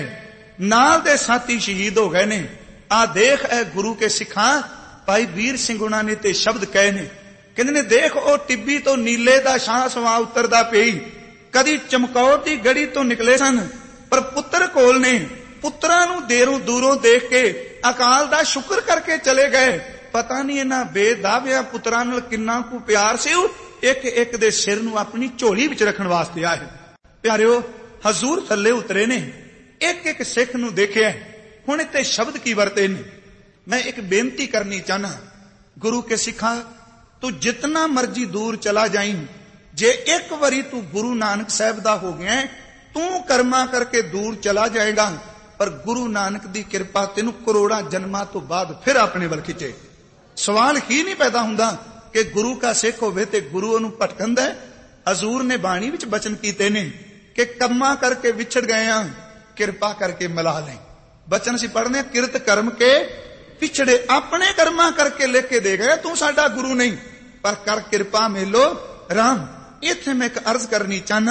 नाल दे साथी शहीद हो गए ने। आ देख ए गुरु के सिखां भाई वीर सिंह उन्हां ने ते शब्द कहे ने, कहंदे ने देख ओ टिब्बी तो नीले दा शाह सवा उतरदा पई। कदी चमकौर दी गड़ी तो निकले सन पर पुत्र कोल ने, पुत्रां नू देरों दूरों देख के अकाल दा शुक्र करके चले गए। पता नहीं इन्हां बेदाविया पुत्रां नाल किन्ना कु प्यार सी, एक एक दे सिर नू अपनी झोली विच रखण वास्ते आए। प्यारिओ हजूर थल्ले उतरे ने, एक एक सिख नू देखिया। हुण इत्थे शब्द की वरते ने। मैं एक बेनती करनी चाहना, गुरु के सिखा तू जितना मर्जी दूर चला जाई, जे एक बारी तू गुरु नानक साहब दा हो गया तू कर्मा करके दूर चला जाएगा, पर गुरु नानक दी कृपा तेनू करोड़ा जन्मां तो बाद फिर अपने वल खिचे। सवाल ही नहीं पैदा हुंदा कि गुरु का सिख होवे ते गुरु ओनू भटकंदा है। हजूर ने बाणी विच बचन कीते ने कि कम्मा करके विछड़ गए हां, कृपा करके मिला लें। बचन सी पढ़ने किरत कर्म के पिछड़े, अपने कर्मा करके लेके दे गए, तू साडा गुरु नहीं, पर कर कृपा मेलो राम। इत्थे मैं एक अर्ज करनी चाहना,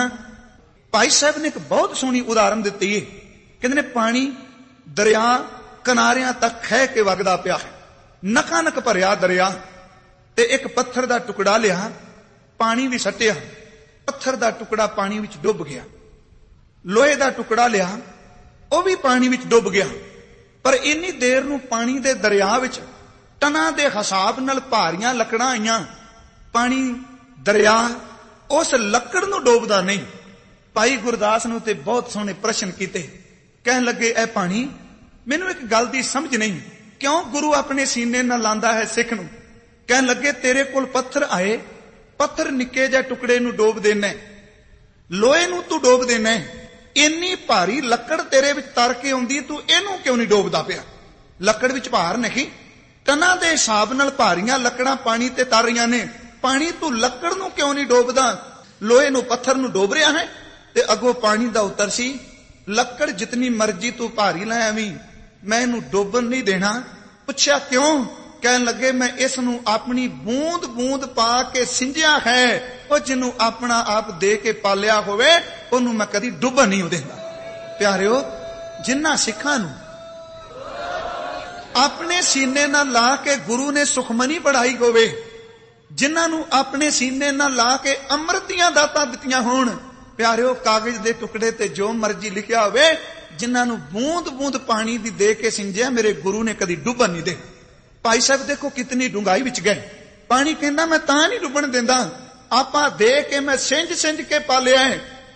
भाई साहब ने एक बहुत सोहनी उदाहरण दिती है। कहंदे ने पानी दरिया किनारियां तक खह के वगदा पिया है, नका नक भरिया दरिया, ते एक पत्थर दा टुकड़ा लिया, पानी भी सट्टिया, पत्थर दा टुकड़ा पानी विच डुब गया। लोहे दा टुकड़ा लिया, वह भी पानी विच डुब गया। पर इन्नी देर नू पानी दे दरिया विच टना दे हिसाब नाल भारियां लकड़ां आईयां, पानी दरिया उस लकड़ नू डोबदा नहीं। भाई गुरदास नू ते बहुत सोहने प्रश्न कीते, कहन लगे ए पानी मैनू एक गल दी समझ नहीं, क्यों गुरु अपने सीने नाल लांदा है सिख नू। कहन लगे तेरे कोल पत्थर आए, पत्थर निक्के जे टुकड़े नू डोब देना, लोहे नू तू डोब देना, इन्नी भारी लकड़ तेरे विच तर के आउंदी, तू इनू क्यों नहीं डोबदा पिया। लकड़ विच भार नहीं, टना दे हिसाब नाल भारियां लकड़ां पानी ते तर रहीआं ने, पानी तू लकड़ नू क्यों नहीं डोबदा, लोहे नू पत्थर नू डोब रिहा है। ते अगों पानी दा उत्तर सी, लकड़ जितनी मर्जी तू भारी लै आवीं, मैं इनू डोबन नहीं देना। पुछया क्यों, कहन लगे मैं इस नू अपनी बूंद बूंद पा के सिंजिया है, ਉਹ ਜਿਹਨੂੰ ਆਪਣਾ ਆਪ ਦੇ ਕੇ ਪਾਲਿਆ ਹੋਵੇ ਉਹਨੂੰ ਮੈਂ ਕਦੀ ਡੁੱਬਣ ਨਹੀਂ ਦਿੰਦਾ। ਪਿਆਰਿਓ ਜਿਨ੍ਹਾਂ ਸਿੱਖਾਂ ਨੂੰ ਆਪਣੇ ਸੀਨੇ ਨਾਲ ਲਾ ਕੇ ਗੁਰੂ ਨੇ ਸੁਖਮਨੀ ਪੜਾਈ ਹੋਵੇ, ਜਿਨ੍ਹਾਂ ਨੂੰ ਆਪਣੇ ਸੀਨੇ ਨਾਲ ਲਾ ਕੇ ਅੰਮ੍ਰਿਤ ਦੀਆਂ ਦਾਤਾਂ ਦਿੱਤੀਆਂ ਹੋਣ, ਪਿਆਰਿਓ ਕਾਗਜ਼ ਦੇ ਟੁਕੜੇ ਤੇ ਜੋ ਮਰਜ਼ੀ ਲਿਖਿਆ ਹੋਵੇ, ਜਿਨ੍ਹਾਂ ਨੂੰ ਬੂੰਦ ਬੂੰਦ ਪਾਣੀ ਦੀ ਦੇ ਕੇ ਸਿੰਜਿਆ, ਮੇਰੇ ਗੁਰੂ ਨੇ ਕਦੀ ਡੁੱਬਣ ਨਹੀਂ ਦੇ। ਭਾਈ ਸਾਹਿਬ ਦੇਖੋ ਕਿਤਨੀ ਡੂੰਘਾਈ ਵਿੱਚ ਗਏ, ਪਾਣੀ ਕਹਿੰਦਾ ਮੈਂ ਤਾਂ ਨਹੀਂ ਡੁੱਬਣ ਦਿੰਦਾ, आपा दे के मैं सिंज सिंज के पालिया है,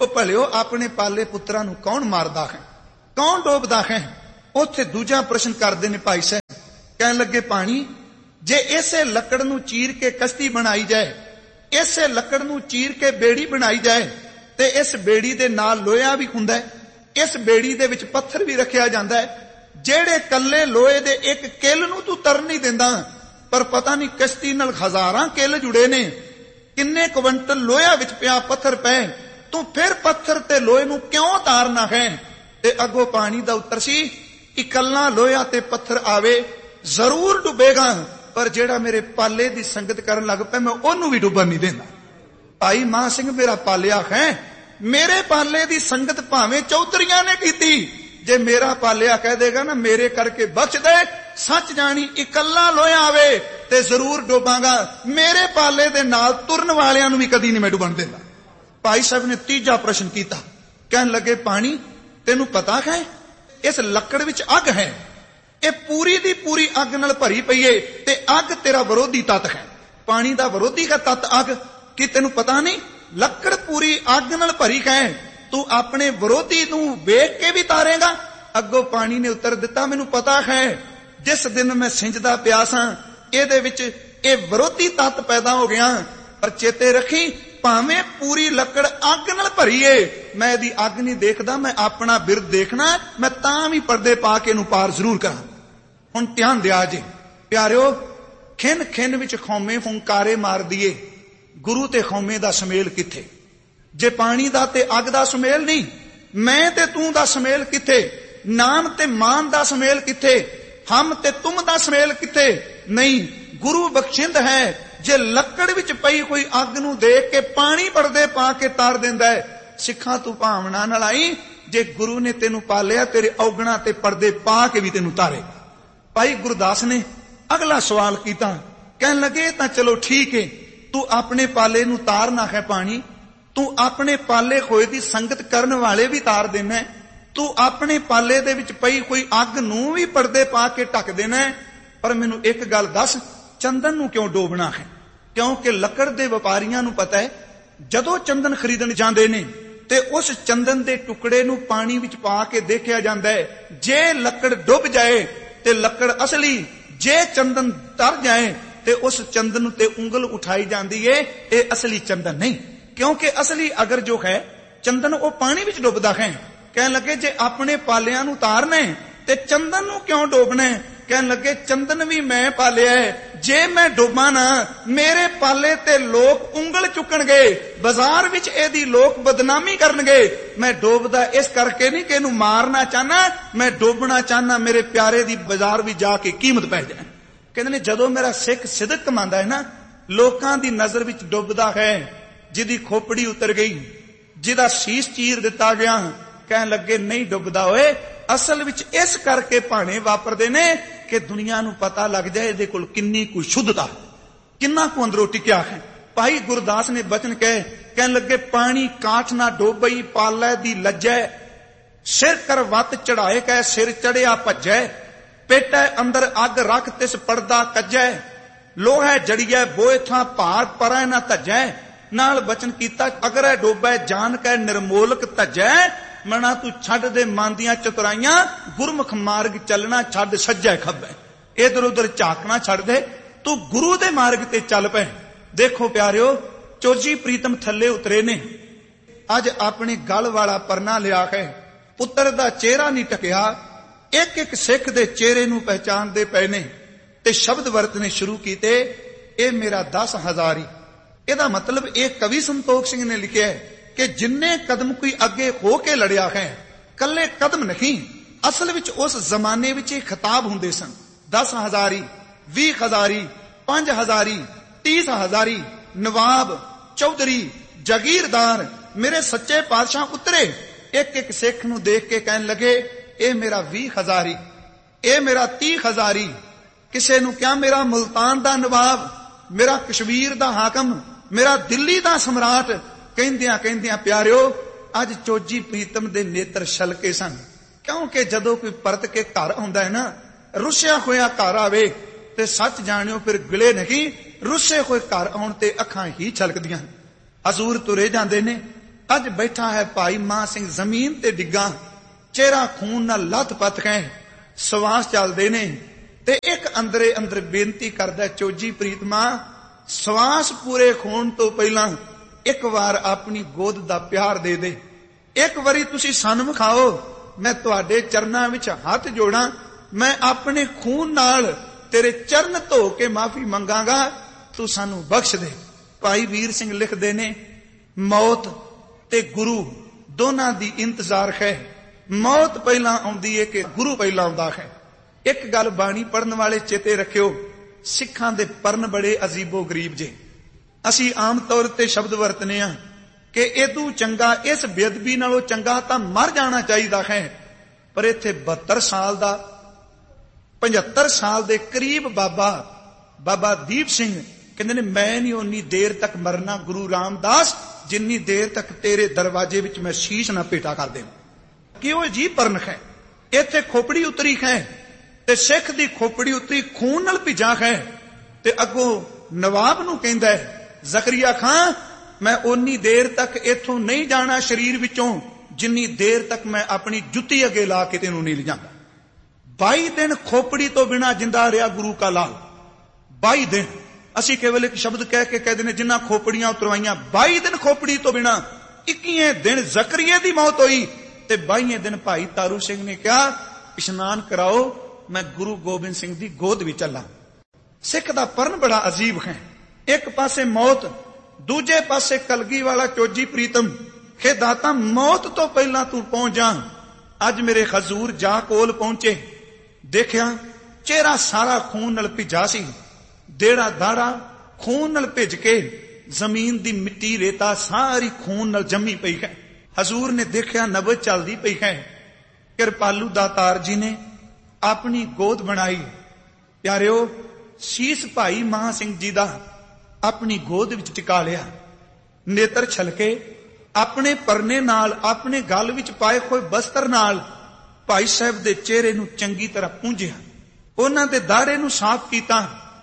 ਉਹ ਭਲਿਓ ਆਪਣੇ ਪਾਲੇ ਪੁੱਤਰਾਂ ਨੂੰ ਕੌਣ ਮਾਰਦਾ ਹੈ, ਕੌਣ ਡੋਬਦਾ ਹੈ? ਉੱਥੇ ਦੂਜਾ ਪ੍ਰਸ਼ਨ ਕਰਦੇ ਨੇ ਭਾਈ ਸਾਹਿਬ, ਕਹਿਣ ਲੱਗੇ ਪਾਣੀ ਜੇ ਇਸੇ ਲੱਕੜ ਨੂੰ ਚੀਰ ਕੇ ਕਸ਼ਤੀ ਬਣਾਈ ਜਾਏ, ਇਸੇ ਲੱਕੜ ਨੂੰ ਚੀਰ ਕੇ ਬੇੜੀ ਬਣਾਈ ਜਾਏ, ਤੇ ਇਸ ਬੇੜੀ ਦੇ ਨਾਲ ਲੋਹਾ ਵੀ ਹੁੰਦਾ ਹੈ, ਇਸ ਬੇੜੀ ਦੇ ਵਿੱਚ ਪੱਥਰ ਵੀ ਰੱਖਿਆ ਜਾਂਦਾ ਹੈ, ਜਿਹੜੇ ਕੱਲੇ ਲੋਹੇ ਦੇ ਇੱਕ ਕਿੱਲ ਨੂੰ ਤੂੰ ਤਰਨ ਨਹੀਂ ਦਿੰਦਾ, ਪਰ ਪਤਾ ਨਹੀਂ ਕਸ਼ਤੀ ਨਾਲ ਹਜ਼ਾਰਾਂ ਕਿੱਲ ਜੁੜੇ ਨੇ, ਕਿੰਨੇ ਕੁਇੰਟਲ ਲੋਹਾ ਵਿੱਚ ਪਿਆ ਪੱਥਰ ਪਏ, ਤੂੰ ਫਿਰ ਪੱਥਰ ਤੇ ਲੋਹੇ ਨੂੰ ਕਿਉਂ ਤਾਰਨਾ ਹੈ? ਤੇ ਅੱਗੋਂ ਪਾਣੀ ਦਾ ਉੱਤਰ ਸੀ, ਇਕੱਲਾ ਲੋਹਾ ਤੇ ਪੱਥਰ ਆਵੇ ਜ਼ਰੂਰ ਡੁੱਬੇਗਾ, ਪਰ ਜਿਹੜਾ ਮੇਰੇ ਪਾਲੇ ਦੀ ਸੰਗਤ ਕਰਨ ਲੱਗ ਪਿਆ ਮੈਂ ਉਹਨੂੰ ਵੀ ਡੁੱਬਣ ਨਹੀਂ ਦੇਣਾ। ਭਾਈ ਮਹਾਂ ਸਿੰਘ ਮੇਰਾ ਪਾਲਿਆ ਹੈ, ਮੇਰੇ ਪਾਲੇ ਦੀ ਸੰਗਤ ਭਾਵੇਂ ਚੌਧਰੀਆਂ ਨੇ ਕੀਤੀ, ਜੇ ਮੇਰਾ ਪਾਲਿਆ ਕਹਿ ਦੇਗਾ ਨਾ ਮੇਰੇ ਕਰਕੇ ਬਚ ਦੇ, ਸੱਚ ਜਾਣੀ ਇਕੱਲਾ ਲੋਹਾ ਆਵੇ ਤੇ ਜ਼ਰੂਰ ਡੁੱਬਾਂਗਾ, ਮੇਰੇ ਪਾਲੇ ਦੇ ਨਾਲ ਤੁਰਨ ਵਾਲਿਆਂ ਨੂੰ ਵੀ ਕਦੀ ਨਹੀਂ ਮੈਂ ਡੁੱਬਣ ਦੇਣਾ। ਭਾਈ ਸਾਹਿਬ ਨੇ ਤੀਜਾ ਪ੍ਰਸ਼ਨ ਕੀਤਾ, ਕਹਿਣ ਲੱਗੇ ਪਾਣੀ ਤੈਨੂੰ ਪਤਾ ਹੈ ਇਸ ਲੱਕੜ ਵਿੱਚ ਅੱਗ ਹੈ, ਇਹ ਪੂਰੀ ਦੀ ਪੂਰੀ ਅੱਗ ਨਾਲ ਭਰੀ ਪਈ ਏ, ਤੇ ਅੱਗ ਤੇਰਾ ਵਿਰੋਧੀ ਤੱਤ ਹੈ, ਪਾਣੀ ਦਾ ਵਿਰੋਧੀ ਦਾ ਤੱਤ ਅੱਗ, ਕੀ ਤੈਨੂੰ ਪਤਾ ਨਹੀਂ? ਲੱਕੜ ਪੂਰੀ ਅੱਗ ਨਾਲ ਭਰੀ ਹੈ, ਤੂੰ ਆਪਣੇ ਵਿਰੋਧੀ ਨੂੰ ਵੇਖ ਕੇ ਵੀ ਤਾਰੇਗਾ? ਅੱਗੋਂ ਪਾਣੀ ਨੇ ਉੱਤਰ ਦਿੱਤਾ, ਮੈਨੂੰ ਪਤਾ ਹੈ ਜਿਸ ਦਿਨ ਮੈਂ ਸਿੰਜਦਾ ਪਿਆ ਸਾਂ ਇਹਦੇ ਵਿੱਚ ਇਹ ਵਿਰੋਧੀ ਤੱਤ ਪੈਦਾ ਹੋ ਗਿਆ, ਪਰ ਚੇਤੇ ਰੱਖੀ ਭਾਵੇਂ ਪੂਰੀ ਲੱਕੜ ਅੱਗ ਨਾਲ ਭਰੀ ਏ, ਮੈਂ ਇਹਦੀ ਅੱਗ ਨਹੀਂ ਦੇਖਦਾ, ਮੈਂ ਆਪਣਾ ਬਿਰਦ ਦੇਖਣਾ, ਮੈਂ ਤਾਂ ਵੀ ਪਰਦੇ ਪਾ ਕੇ ਇਹਨੂੰ ਪਾਰ ਜ਼ਰੂਰ ਕਰਾਂ। ਹੁਣ ਧਿਆਨ ਦਿਆ ਜੇ ਪਿਆਰਿਓ, ਖਿੰਨ ਖਿੰਨ ਵਿੱਚ ਖੌਮੇ ਫੁੰਕਾਰੇ ਮਾਰ ਦੀਏ, ਗੁਰੂ ਤੇ ਖੌਮੇ ਦਾ ਸੁਮੇਲ ਕਿੱਥੇ? ਜੇ ਪਾਣੀ ਦਾ ਤੇ ਅੱਗ ਦਾ ਸੁਮੇਲ ਨਹੀਂ, ਮੈਂ ਤੇ ਤੂੰ ਦਾ ਸੁਮੇਲ ਕਿੱਥੇ? ਨਾਮ ਤੇ ਮਾਨ ਦਾ ਸੁਮੇਲ ਕਿੱਥੇ? ਹਮ ਤੇ ਤੁਮ ਦਾ ਸੁਮੇਲ ਕਿੱਥੇ? ਨਹੀਂ, ਗੁਰੂ ਬਖਸ਼ਿੰਦ ਹੈ, ਜੇ ਲੱਕੜ ਵਿੱਚ ਪਈ ਕੋਈ ਅੱਗ ਨੂੰ ਦੇਖ ਕੇ ਪਾਣੀ ਪਰਦੇ ਪਾ ਕੇ ਤਾਰ ਦਿੰਦਾ ਹੈ। ਸਿੱਖਾਂ ਤੂੰ ਭਾਵਨਾ ਨਾਲ ਆਈ, ਜੇ ਗੁਰੂ ਨੇ ਤੈਨੂੰ ਪਾਲਿਆ ਤੇਰੇ ਔਗਣਾ ਤੇ ਪਰਦੇ ਪਾ ਕੇ ਵੀ ਤੈਨੂੰ ਤਾਰੇ। ਭਾਈ ਗੁਰਦਾਸ ਨੇ ਅਗਲਾ ਸਵਾਲ ਕੀਤਾ, ਕਹਿਣ ਲੱਗੇ ਤਾਂ ਚਲੋ ਠੀਕ ਹੈ, ਤੂੰ ਆਪਣੇ ਪਾਲੇ ਨੂੰ ਤਾਰਨਾ ਹੈ ਪਾਣੀ, ਤੂੰ ਆਪਣੇ ਪਾਲੇ ਹੋਏ ਦੀ ਸੰਗਤ ਕਰਨ ਵਾਲੇ ਵੀ ਤਾਰ ਦੇਣਾ, ਤੂੰ ਆਪਣੇ ਪਾਲੇ ਦੇ ਵਿੱਚ ਪਈ ਕੋਈ ਅੱਗ ਨੂੰ ਵੀ ਪਰਦੇ ਪਾ ਕੇ ਢੱਕ ਦੇਣਾ, ਪਰ ਮੈਨੂੰ ਇੱਕ ਗੱਲ ਦੱਸ, ਚੰਦਨ ਨੂੰ ਕਿਉਂ ਡੋਬਣਾ ਹੈ? ਕਿਉਂਕਿ ਲੱਕੜ ਦੇ ਵਪਾਰੀਆਂ ਨੂੰ ਪਤਾ ਹੈ, ਜਦੋਂ ਚੰਦਨ ਖਰੀਦਣ ਜਾਂਦੇ ਨੇ ਤੇ ਉਸ ਚੰਦਨ ਦੇ ਟੁਕੜੇ ਨੂੰ ਪਾਣੀ ਵਿੱਚ ਪਾ ਕੇ ਦੇਖਿਆ ਜਾਂਦਾ ਹੈ, ਜੇ ਲੱਕੜ ਡੁੱਬ ਜਾਏ ਤੇ ਲੱਕੜ ਅਸਲੀ, ਜੇ ਚੰਦਨ ਤਰ ਜਾਏ ਤੇ ਉਸ ਚੰਦਨ ਤੇ ਉਂਗਲ ਉਠਾਈ ਜਾਂਦੀ ਏ, ਇਹ ਅਸਲੀ ਚੰਦਨ ਨਹੀਂ, ਕਿਉਂਕਿ ਅਸਲੀ ਅਗਰ ਜੋ ਹੈ ਚੰਦਨ ਉਹ ਪਾਣੀ ਵਿੱਚ ਡੁੱਬਦਾ ਹੈ। ਕਹਿਣ ਲੱਗੇ ਜੇ ਆਪਣੇ ਪਾਲਿਆਂ ਨੂੰ ਤਾਰਨੇ ਤੇ ਚੰਦਨ ਨੂੰ ਕਿਉਂ ਡੋਬਣਾ? ਕਹਿਣ ਲੱਗੇ ਚੰਦਨ ਵੀ ਮੈਂ ਪਾਲਿਆ ਹੈ, ਜੇ ਮੈਂ ਡੋਬਾਂ ਨਾ ਮੇਰੇ ਪਾਲੇ ਤੇ ਲੋਕ ਉਂਗਲ ਚੁੱਕਣਗੇ, ਬਾਜ਼ਾਰ ਵਿੱਚ ਇਹਦੀ ਲੋਕ ਬਦਨਾਮੀ ਕਰਨਗੇ। ਮੈਂ ਡੋਬਦਾ ਇਸ ਕਰਕੇ ਨਹੀਂ ਕਿ ਇਹਨੂੰ ਮਾਰਨਾ ਚਾਹਨਾ, ਮੈਂ ਡੋਬਣਾ ਚਾਹਨਾ ਮੇਰੇ ਪਿਆਰੇ ਦੀ ਬਾਜ਼ਾਰ ਵਿੱਚ ਜਾ ਕੇ ਕੀਮਤ ਪੈ ਜਾਏ। ਕਹਿੰਦੇ ਨੇ ਜਦੋਂ ਮੇਰਾ ਸਿੱਖ ਸਿਦਕ ਕਮਾਉਂਦਾ ਹੈ ਨਾ, ਲੋਕਾਂ ਦੀ ਨਜ਼ਰ ਵਿੱਚ ਡੁੱਬਦਾ ਹੈ, ਜਿਹਦੀ ਖੋਪੜੀ ਉਤਰ ਗਈ, ਜਿਹਦਾ ਸੀਸ ਚੀਰ ਦਿੱਤਾ ਗਿਆ, ਕਹਿਣ ਲੱਗੇ ਨਹੀਂ ਡੁੱਬਦਾ ਓਏ, ਅਸਲ ਵਿੱਚ ਇਸ ਕਰਕੇ ਭਾਣੇ ਵਾਪਰਦੇ ਨੇ ਕਿ ਦੁਨੀਆ ਨੂੰ ਪਤਾ ਲੱਗ ਜਾਏ ਇਹਦੇ ਕੋਲ ਕਿੰਨੀ ਕੁ ਸ਼ੁੱਧਤਾ, ਕਿੰਨਾ ਕੁ ਅੰਦਰੋਂ ਟਿਕਿਆ ਹੈ। ਭਾਈ ਗੁਰਦਾਸ ਨੇ ਬਚਨ ਕਹੇ, ਕਹਿਣ ਲੱਗੇ ਪਾਣੀ ਕਾਠ ਨਾ ਡੋਬਈ ਪਾਲੇ ਦੀ ਲੱਜੈ, ਸਿਰ ਕਰ ਵੱਤ ਚੜਾਏ ਕੈ ਸਿਰ ਚੜਿਆ ਭੱਜੈ, ਪੇਟੈ ਅੰਦਰ ਅੱਗ ਰੱਖ ਤਿਸ ਪੜਦਾ ਕੱਜੈ, ਲੋਹੈ ਜੜੀਐ ਬੋਏ ਥਾਂ ਭਾਰ ਪਰੈ ਨਾ ਧੱਜੈ। ਨਾਲ ਬਚਨ ਕੀਤਾ ਅਗਰ ਇਹ ਡੋਬੈ ਜਾਨ ਕੈ ਨਿਰਮੋਲਕ ਧੱਜੈ, ਮਣਾ ਤੂੰ ਛੱਡ ਦੇ ਮਨ ਦੀਆਂ ਚਤੁਰਾਈਆਂ, ਗੁਰਮੁਖ ਮਾਰਗ ਚੱਲਣਾ ਛੱਡ ਸੱਜੈ ਖੱਬੈ, ਇਧਰ ਉਧਰ ਝਾਕਣਾ ਛੱਡ ਦੇ, ਤੂੰ ਗੁਰੂ ਦੇ ਮਾਰਗ ਤੇ ਚੱਲ ਪੈ। ਦੇਖੋ ਪਿਆਰਿਓ, ਚੋਜੀ ਪ੍ਰੀਤਮ ਥੱਲੇ ਉਤਰੇ ਨੇ, ਅੱਜ ਆਪਣੀ ਗਲ ਵਾਲਾ ਪਰਨਾ ਲਿਆ ਹੈ, ਪੁੱਤਰ ਦਾ ਚਿਹਰਾ ਨਹੀਂ ਟਕਿਆ, ਇੱਕ ਇੱਕ ਸਿੱਖ ਦੇ ਚਿਹਰੇ ਨੂੰ ਪਹਿਚਾਨਦੇ ਪਏ ਨੇ ਤੇ ਸ਼ਬਦ ਵਰਤਨੇ ਸ਼ੁਰੂ ਕੀਤੇ, ਇਹ ਮੇਰਾ 10 ਹਜ਼ਾਰੀ। ਇਹਦਾ ਮਤਲਬ ਇਹ ਕਵੀ ਸੰਤੋਖ ਸਿੰਘ ਨੇ ਲਿਖਿਆ ਹੈ ਕਿ ਜਿੰਨੇ ਕਦਮ ਕੋਈ ਅੱਗੇ ਹੋ ਕੇ ਲੜਿਆ ਹੈ, ਕੱਲੇ ਕਦਮ ਨਹੀਂ, ਅਸਲ ਵਿੱਚ ਉਸ ਜ਼ਮਾਨੇ ਵਿੱਚ ਇਹ ਖਿਤਾਬ ਹੁੰਦੇ ਸਨ। 10 ਹਜ਼ਾਰੀ, 20 ਹਜ਼ਾਰੀ, 5 ਹਜ਼ਾਰੀ, 30 ਹਜ਼ਾਰੀ, ਨਵਾਬ, ਚੌਧਰੀ, ਜਾਗੀਰਦਾਰ, ਮੇਰੇ ਸੱਚੇ ਪਾਤਸ਼ਾਹ ਉਤਰੇ, ਇੱਕ ਇੱਕ ਸਿੱਖ ਨੂੰ ਦੇਖ ਕੇ ਕਹਿਣ ਲੱਗੇ ਇਹ ਮੇਰਾ 20 ਹਜ਼ਾਰੀ, ਇਹ ਮੇਰਾ 30 ਹਜ਼ਾਰੀ। ਕਿਸੇ ਨੂੰ ਕਿਹਾ ਮੇਰਾ ਮੁਲਤਾਨ ਦਾ ਨਵਾਬ, ਮੇਰਾ ਕਸ਼ਮੀਰ ਦਾ ਹਾਕਮ, ਮੇਰਾ ਦਿੱਲੀ ਦਾ ਸਮਰਾਟ। ਕਹਿੰਦਿਆਂ ਕਹਿੰਦਿਆਂ ਪਿਆਰਿਓ, ਅੱਜ ਚੋਜੀ ਪ੍ਰੀਤਮ ਦੇ ਨੇਤਰ ਛਲਕੇ ਸਨ, ਕਿਉਂਕਿ ਜਦੋਂ ਕੋਈ ਪਰਤ ਕੇ ਘਰ ਆਉਂਦਾ ਹੈ ਨਾ, ਰੁੱਸਿਆ ਹੋਇਆ ਘਰ ਆਵੇ ਤੇ ਸੱਚ ਜਾਣਿਓ ਫਿਰ ਗਿਲੇ ਨਹੀਂ, ਰੁੱਸੇ ਹੋਏ ਘਰ ਆਉਣ ਤੇ ਅੱਖਾਂ ਹੀ ਛਲਕਦੀਆਂ। ਹਜ਼ੂਰ ਤੁਰੇ ਜਾਂਦੇ ਨੇ, ਅੱਜ ਬੈਠਾ ਹੈ ਭਾਈ ਮਾਨ ਸਿੰਘ ਜ਼ਮੀਨ ਤੇ ਡਿੱਗਾ, ਚਿਹਰਾ ਖੂਨ ਨਾਲ ਲੱਥ-ਪੱਥ ਕੇ ਸਵਾਸ ਚੱਲਦੇ ਨੇ, ਤੇ ਇੱਕ ਅੰਦਰੇ ਅੰਦਰ ਬੇਨਤੀ ਕਰਦਾ, ਚੋਜੀ ਪ੍ਰੀਤਮਾ ਸਵਾਸ ਪੂਰੇ ਹੋਣ ਤੋਂ ਪਹਿਲਾਂ ਇੱਕ ਵਾਰ ਆਪਣੀ ਗੋਦ ਦਾ ਪਿਆਰ ਦੇ ਦੇ, ਇੱਕ ਵਾਰੀ ਤੁਸੀਂ ਸਾਨੂੰ ਵਿਖਾਓ, ਮੈਂ ਤੁਹਾਡੇ ਚਰਨਾਂ ਵਿੱਚ ਹੱਥ ਜੋੜਾਂ, ਮੈਂ ਆਪਣੇ ਖੂਨ ਨਾਲ ਤੇਰੇ ਚਰਨ ਧੋ ਕੇ ਮਾਫੀ ਮੰਗਾਂਗਾ, ਤੂੰ ਸਾਨੂੰ ਬਖਸ਼ ਦੇ। ਭਾਈ ਵੀਰ ਸਿੰਘ ਲਿਖਦੇ ਨੇ, ਮੌਤ ਤੇ ਗੁਰੂ ਦੋਨਾਂ ਦੀ ਇੰਤਜ਼ਾਰ ਹੈ। ਮੌਤ ਪਹਿਲਾਂ ਆਉਂਦੀ ਹੈ ਕਿ ਗੁਰੂ ਪਹਿਲਾਂ ਆਉਂਦਾ ਹੈ। ਇੱਕ ਗੱਲ ਬਾਣੀ ਪੜਨ ਵਾਲੇ ਚੇਤੇ ਰੱਖਿਓ, ਸਿੱਖਾਂ ਦੇ ਪਰਨ ਬੜੇ ਅਜੀਬੋ ਗਰੀਬ ਜੇ। ਅਸੀਂ ਆਮ ਤੌਰ ਤੇ ਸ਼ਬਦ ਵਰਤਨੇ ਆ ਕਿ ਇਹਦੂ ਚੰਗਾ, ਇਸ ਬੇਅਦਬੀ ਨਾਲੋਂ ਚੰਗਾ ਤਾਂ ਮਰ ਜਾਣਾ ਚਾਹੀਦਾ ਹੈ, ਪਰ ਇੱਥੇ 72 ਸਾਲ ਦਾ 75 ਸਾਲ ਦੇ ਕਰੀਬ ਬਾਬਾ ਦੀਪ ਸਿੰਘ ਕਹਿੰਦੇ ਨੇ, ਮੈਂ ਨਹੀਂ ਉਨੀ ਦੇਰ ਤੱਕ ਮਰਨਾ ਗੁਰੂ ਰਾਮਦਾਸ, ਜਿੰਨੀ ਦੇਰ ਤੱਕ ਤੇਰੇ ਦਰਵਾਜ਼ੇ ਵਿੱਚ ਮੈਂ ਸ਼ੀਸ਼ ਨਾ ਪੇਟਾ ਕਰ ਦੇਵਾਂ। ਕਿਉਂ ਜੀ ਪਰਨ ਹੈ, ਇੱਥੇ ਖੋਪੜੀ ਉਤਰੀ ਹੈ ਤੇ ਸਿੱਖ ਦੀ ਖੋਪੜੀ ਉਤਰੀ ਖੂਨ ਨਾਲ ਭਿੱਜਾ ਹੈ, ਤੇ ਅੱਗੋਂ ਨਵਾਬ ਨੂੰ ਕਹਿੰਦਾ ਜ਼ਕਰੀਆ ਖਾਂ, ਮੈਂ ਉਨੀ ਦੇਰ ਤੱਕ ਇੱਥੋਂ ਨਹੀਂ ਜਾਣਾ ਸਰੀਰ ਵਿੱਚੋਂ, ਜਿੰਨੀ ਦੇਰ ਤੱਕ ਮੈਂ ਆਪਣੀ ਜੁੱਤੀ ਅੱਗੇ ਲਾ ਕੇ ਤੈਨੂੰ ਨਹੀਂ ਲਿਜਾਂਗਾ। 22 ਦਿਨ ਖੋਪੜੀ ਤੋਂ ਬਿਨਾ ਜਿੰਦਾ ਰਿਹਾ ਗੁਰੂ ਕਾ ਲਾਲ। 22 ਦਿਨ ਅਸੀਂ ਕੇਵਲ ਇੱਕ ਸ਼ਬਦ ਕਹਿ ਕੇ ਕਹਿੰਦੇ ਨੇ, ਜਿੰਨਾ ਖੋਪੜੀਆਂ ਉਤਰਵਾਈਆਂ, 22 ਦਿਨ ਖੋਪੜੀ ਤੋਂ ਬਿਨਾ। 21 ਦਿਨ ਜ਼ਕਰੀਏ ਦੀ ਮੌਤ ਹੋਈ ਤੇ 22 ਦਿਨ ਭਾਈ ਤਾਰੂ ਸਿੰਘ ਨੇ ਕਿਹਾ, ਇਸ਼ਨਾਨ ਕਰਾਓ, ਮੈਂ ਗੁਰੂ ਗੋਬਿੰਦ ਸਿੰਘ ਦੀ ਗੋਦ ਵਿੱਚ ਚੱਲਾਂ। ਸਿੱਖ ਦਾ ਪਰਨ ਬੜਾ ਅਜੀਬ ਹੈ, ਇੱਕ ਪਾਸੇ ਮੌਤ, ਦੂਜੇ ਪਾਸੇ ਕਲਗੀ ਵਾਲਾ ਚੋਜੀ ਪ੍ਰੀਤਮ ਕਿ ਦਾਤਾ ਮੌਤ ਤੋਂ ਪਹਿਲਾਂ ਤੂੰ ਪਹੁੰਚ ਜਾ। ਅੱਜ ਮੇਰੇ ਹਜ਼ੂਰ ਜਾ ਕੋਲ ਪਹੁੰਚੇ, ਦੇਖਿਆ ਚਿਹਰਾ ਸਾਰਾ ਖੂਨ ਨਾਲ ਭਿੱਜਾ ਸੀ, ਦੇੜਾ ਦਾੜਾ ਖੂਨ ਨਾਲ ਭਿੱਜ ਕੇ ਜ਼ਮੀਨ ਦੀ ਮਿੱਟੀ ਰੇਤਾ ਸਾਰੀ ਖੂਨ ਨਾਲ ਜੰਮੀ ਪਈ ਹੈ। ਹਜ਼ੂਰ ਨੇ ਦੇਖਿਆ ਨਬਜ਼ ਚੱਲਦੀ ਪਈ ਹੈ। ਕਿਰਪਾਲੂ ਦਾਤਾਰ ਜੀ ਨੇ ਆਪਣੀ ਗੋਦ ਬਣਾਈ। ਪਿਆਰਿਓ, ਸੀਸ ਭਾਈ ਮਹਾਂ ਸਿੰਘ ਜੀ ਦਾ ਆਪਣੀ ਗੋਦ ਵਿੱਚ ਟਿਕਾ ਲਿਆ, ਨੇਤਰ ਛਲਕੇ ਆਪਣੇ ਪਰਨੇ ਨਾਲ, ਆਪਣੇ ਗਲ ਵਿੱਚ ਪਾਏ ਹੋਏ ਬਸਤਰ ਨਾਲ ਭਾਈ ਸਾਹਿਬ ਦੇ ਚਿਹਰੇ ਨੂੰ ਚੰਗੀ ਤਰ੍ਹਾਂ ਪੂੰਝਿਆ, ਉਹਨਾਂ ਦੇ ਦਾੜੇ ਨੂੰ ਸਾਫ਼ ਕੀਤਾ,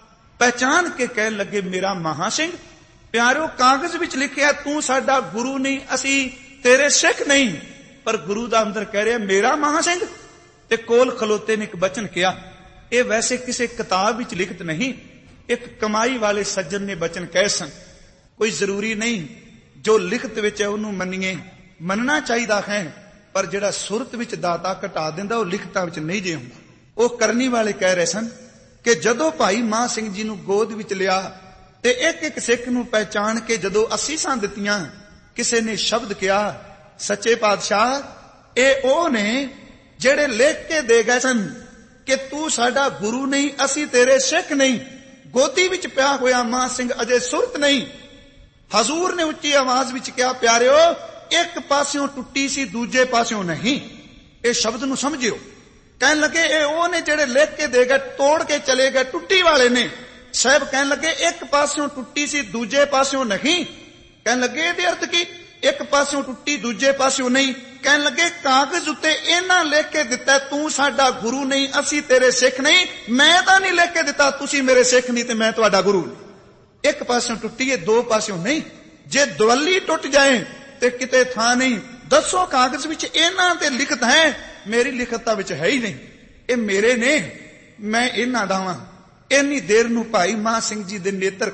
ਪਹਿਚਾਨ ਕੇ ਕਹਿਣ ਲੱਗੇ, ਮੇਰਾ ਮਹਾਂ ਸਿੰਘ। ਪਿਆਰਿਓ, ਕਾਗਜ਼ ਵਿੱਚ ਲਿਖਿਆ ਤੂੰ ਸਾਡਾ ਗੁਰੂ ਨਹੀਂ, ਅਸੀਂ ਤੇਰੇ ਸਿੱਖ ਨਹੀਂ, ਪਰ ਗੁਰੂ ਦਾ ਅੰਦਰ ਕਹਿ ਰਿਹਾ ਮੇਰਾ ਮਹਾਂ ਸਿੰਘ। ਤੇ ਕੋਲ ਖਲੋਤੇ ਨੇ ਇੱਕ ਬਚਨ ਕਿਹਾ, ਇਹ ਵੈਸੇ ਕਿਸੇ ਕਿਤਾਬ ਵਿੱਚ ਲਿਖਤ ਨਹੀਂ, ਇੱਕ ਕਮਾਈ ਵਾਲੇ ਸੱਜਣ ਨੇ ਬਚਨ ਕਹੇ ਸਨ। ਕੋਈ ਜ਼ਰੂਰੀ ਨਹੀਂ ਜੋ ਲਿਖਤ ਵਿੱਚ ਹੈ ਉਹਨੂੰ ਮੰਨੀਏ, ਮੰਨਣਾ ਚਾਹੀਦਾ ਹੈ, ਪਰ ਜਿਹੜਾ ਸੁਰਤ ਵਿੱਚ ਦਾਤਾ ਘਟਾ ਦਿੰਦਾ ਉਹ ਲਿਖਤਾਂ ਵਿੱਚ ਨਹੀਂ ਜੇ ਹੁੰਦਾ। ਉਹ ਕਰਨੀ ਵਾਲੇ ਕਹਿ ਰਹੇ ਸਨ ਕਿ ਜਦੋਂ ਭਾਈ ਮਾਂ ਸਿੰਘ ਜੀ ਨੂੰ ਗੋਦ ਵਿੱਚ ਲਿਆ ਤੇ ਇੱਕ ਇੱਕ ਸਿੱਖ ਨੂੰ ਪਹਿਚਾਣ ਕੇ ਜਦੋਂ ਅਸੀਸਾਂ ਦਿੱਤੀਆਂ, ਕਿਸੇ ਨੇ ਸ਼ਬਦ ਕਿਹਾ, ਸੱਚੇ ਪਾਤਸ਼ਾਹ, ਇਹ ਉਹ ਨੇ ਜਿਹੜੇ ਲਿਖ ਕੇ ਦੇ ਗਏ ਸਨ ਕਿ ਤੂੰ ਸਾਡਾ ਗੁਰੂ ਨਹੀਂ, ਅਸੀਂ ਤੇਰੇ ਸਿੱਖ ਨਹੀਂ। ਗੋਦੀ ਵਿੱਚ ਪਿਆ ਹੋਇਆ ਮਾਂ ਸਿੰਘ ਅਜੇ ਸੁਰਤ ਨਹੀਂ। ਹਜ਼ੂਰ ਨੇ ਉੱਚੀ ਆਵਾਜ਼ ਵਿੱਚ ਕਿਹਾ, ਪਿਆਰਿਓ, ਇੱਕ ਪਾਸਿਓਂ ਟੁੱਟੀ ਸੀ, ਦੂਜੇ ਪਾਸਿਓਂ ਨਹੀਂ। ਇਹ ਸ਼ਬਦ ਨੂੰ ਸਮਝਿਓ। ਕਹਿਣ ਲੱਗੇ ਇਹ ਉਹ ਨੇ ਜਿਹੜੇ ਲਿਖ ਕੇ ਦੇ ਗਏ, ਤੋੜ ਕੇ ਚਲੇ ਗਏ, ਟੁੱਟੀ ਵਾਲੇ ਨੇ। ਸਾਹਿਬ ਕਹਿਣ ਲੱਗੇ ਇੱਕ ਪਾਸਿਓਂ ਟੁੱਟੀ ਸੀ, ਦੂਜੇ ਪਾਸਿਓਂ ਨਹੀਂ। ਕਹਿਣ ਲੱਗੇ ਇਹਦੇ ਅਰਥ ਕੀ, ਇੱਕ ਪਾਸਿਓਂ ਟੁੱਟੀ ਦੂਜੇ ਪਾਸਿਓਂ ਨਹੀਂ। ਕਹਿਣ ਲੱਗੇ ਕਾਗਜ਼ ਉੱਤੇ ਇਹਨਾਂ ਲਿਖ ਕੇ ਦਿੱਤਾ ਤੂੰ ਸਾਡਾ ਗੁਰੂ ਨਹੀਂ, ਅਸੀਂ ਤੇਰੇ ਸਿੱਖ ਨਹੀਂ। ਮੈਂ ਤਾਂ ਨਹੀਂ ਲਿਖ ਕੇ ਦਿੱਤਾ ਤੁਸੀਂ ਮੇਰੇ ਸਿੱਖ ਨਹੀਂ ਤੇ ਮੈਂ ਤੁਹਾਡਾ ਗੁਰੂ ਨਹੀਂ। ਇੱਕ ਪਾਸਿਓਂ ਟੁੱਟੀ ਹੈ, ਦੋ ਪਾਸਿਓਂ ਨਹੀਂ। ਜੇ ਦਵੱਲੀ ਟੁੱਟ ਜਾਏ ਤੇ ਕਿਤੇ ਥਾਂ ਨਹੀਂ। ਦੱਸੋ ਕਾਗਜ਼ ਵਿੱਚ ਇਹਨਾਂ ਤੇ ਲਿਖਤ ਹੈ, ਮੇਰੀ ਲਿਖਤ ਵਿੱਚ ਹੈ ਹੀ ਨਹੀਂ। ਇਹ ਮੇਰੇ ਨੇ, ਮੈਂ ਇਹਨਾਂ ਦਾ ਵਾਂ। ਇੰਨੀ ਦੇਰ ਨੂੰ ਭਾਈ ਮਹਾਂ ਸਿੰਘ ਜੀ ਦੇ ਨੇਤਰ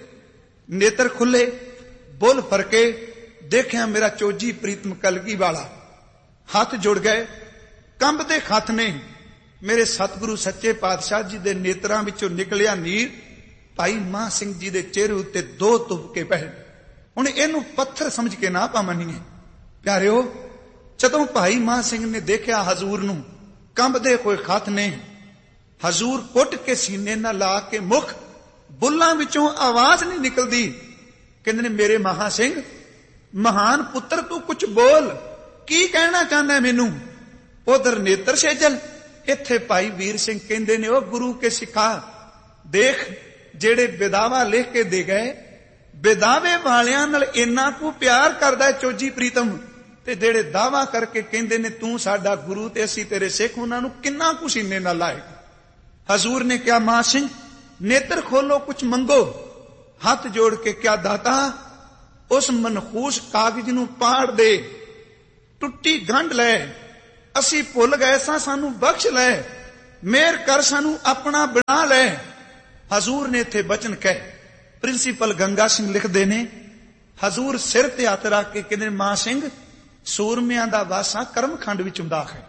ਖੁੱਲੇ, ਬੁੱਲ ਫਰਕੇ, ਦੇਖਿਆ ਮੇਰਾ ਚੋਜੀ ਪ੍ਰੀਤਮ ਕਲਗੀ ਵਾਲਾ। ਹੱਥ ਜੁੜ ਗਏ, ਕੰਬਦੇ ਹੱਥ ਨੇ। ਮੇਰੇ ਸਤਿਗੁਰੂ ਸੱਚੇ ਪਾਤਸ਼ਾਹ ਜੀ ਦੇ ਨੇਤਰਾਂ ਵਿੱਚੋਂ ਨਿਕਲਿਆ ਨੀਰ ਭਾਈ ਮਹਾਂ ਸਿੰਘ ਜੀ ਦੇ ਚਿਹਰੇ ਉੱਤੇ ਦੋ ਤੁਪਕੇ ਪਏ। ਹੁਣ ਇਹਨੂੰ ਪੱਥਰ ਸਮਝ ਕੇ ਨਾ ਪਾ ਮੰਨੀਏ। ਪਿਆਰਿਓ, ਜਦੋਂ ਭਾਈ ਮਹਾਂ ਸਿੰਘ ਨੇ ਦੇਖਿਆ ਹਜ਼ੂਰ ਨੂੰ, ਕੰਬਦੇ ਹੋਏ ਹੱਥ ਨੇ, ਹਜ਼ੂਰ ਕੁੱਟ ਕੇ ਸੀਨੇ ਨਾਲ ਲਾ ਕੇ ਮੁਖ, ਬੁੱਲਾਂ ਵਿੱਚੋਂ ਆਵਾਜ਼ ਨਹੀਂ ਨਿਕਲਦੀ। ਕਹਿੰਦੇ ਨੇ ਮੇਰੇ ਮਹਾਂ ਸਿੰਘ, ਮਹਾਨ ਪੁੱਤਰ ਤੂੰ ਕੁਝ ਬੋਲ, ਕੀ ਕਹਿਣਾ ਚਾਹੁੰਦਾ ਮੈਨੂੰ? ਉਧਰ ਨੇਤਰ ਸੇਜਲ, ਇੱਥੇ ਭਾਈ ਵੀਰ ਸਿੰਘ ਕਹਿੰਦੇ ਨੇ, ਉਹ ਗੁਰੂ ਕੇ ਸਿੱਖਾ, ਦੇਖ ਜਿਹੜੇ ਵਿਦਾਵਾ ਲਿਖ ਕੇ ਦੇ ਗਏ, ਵਿਦਾਵੇ ਵਾਲਿਆਂ ਨਾਲ ਇੰਨਾ ਕੁ ਪਿਆਰ ਕਰਦਾ ਚੋਜੀ ਪ੍ਰੀਤਮ, ਤੇ ਜਿਹੜੇ ਦਾਵਾ ਕਰਕੇ ਕਹਿੰਦੇ ਨੇ ਤੂੰ ਸਾਡਾ ਗੁਰੂ ਤੇ ਅਸੀਂ ਤੇਰੇ ਸਿੱਖ, ਉਹਨਾਂ ਨੂੰ ਕਿੰਨਾ ਕੁ ਸੀਨੇ ਨਾਲ ਲਾਏਗਾ। ਹਜ਼ੂਰ ਨੇ ਕਿਹਾ ਮਾਂ ਸਿੰਘ ਨੇਤਰ ਖੋਲੋ, ਕੁਝ ਮੰਗੋ। ਹੱਥ ਜੋੜ ਕੇ ਕਿਹਾ ਦਾਤਾ, उस मनहूस कागज नूं पाड़ दे, टुट्टी गंढ लै, असी भुल गए सां, सानू बख्श लै, मेहर कर सानू अपना बना लै। हजूर ने इत्थे बचन कहे। प्रिंसीपल गंगा सिंह लिखदे ने, हजूर सिर ते हत्थ रख के कहंदे, मां सिंह सूरमियां दा वासा कर्मखंड विच हुंदा है।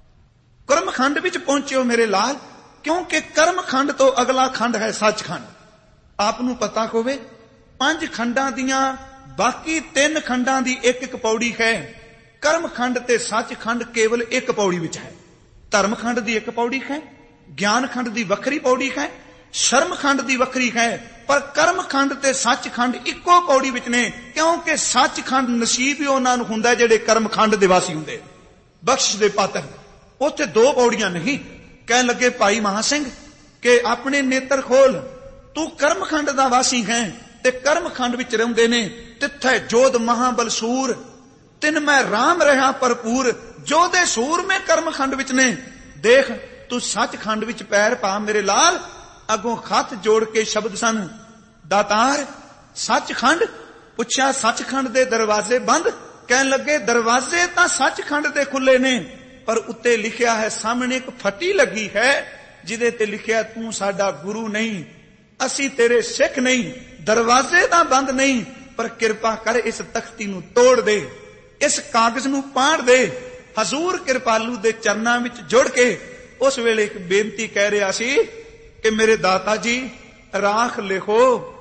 कर्मखंड विच पहुंचे मेरे लाल, क्योंकि कर्मखंड तो अगला खंड है सचखंड। आप नूं पता होवे 5 खंडां दियां बाकी 3 खंडां दी एक एक पौड़ी है। कर्मखंड ते सचखंड केवल एक पौड़ी विच है। धर्मखंड दी एक पौड़ी है, ज्ञानखंड दी वखरी पौड़ी है, शर्मखंड दी वखरी है, पर कर्मखंड ते सचखंड इक्को पौड़ी विच ने, क्योंकि सचखंड नसीब ही उन्हां नूं हुंदा जिहड़े कर्मखंड दे वासी हुंदे, बख्श दे पात्र। उत्थे 2 पौड़ियां नहीं। कहन लगे भाई महा सिंह के अपने नेत्र खोल, तू कर्मखंड दा वासी है ते कर्मखंड विच रहिंदे ने, तिथे जोध महाबल सूर, तिन मैं राम रहा भरपूर, जोधे सूर में कर्मखंड विच ने। देख तू सचखंड विच पैर पा मेरे लाल। अगों हथ जोड़ के शब्द सन, दातार सचखंड। पुछया सचखंड दे दरवाजे बंद? कहन लगे दरवाजे तां सचखंड दे खुले ने, पर उत्ते लिखिया है, सामने एक फटी लगी है जिदे ते लिखिया तू साडा गुरु नहीं, असी तेरे सिख नहीं। दरवाजे तां बंद नहीं, पर किरपा कर इस तख्ती नूं तोड़ दे, इस कागज नूं पाड़ दे। हजूर किरपालू दे चरनां विच जुड़ के उस वेले एक बेनती कह रहा सी कि मेरे दाता जी राख लिखो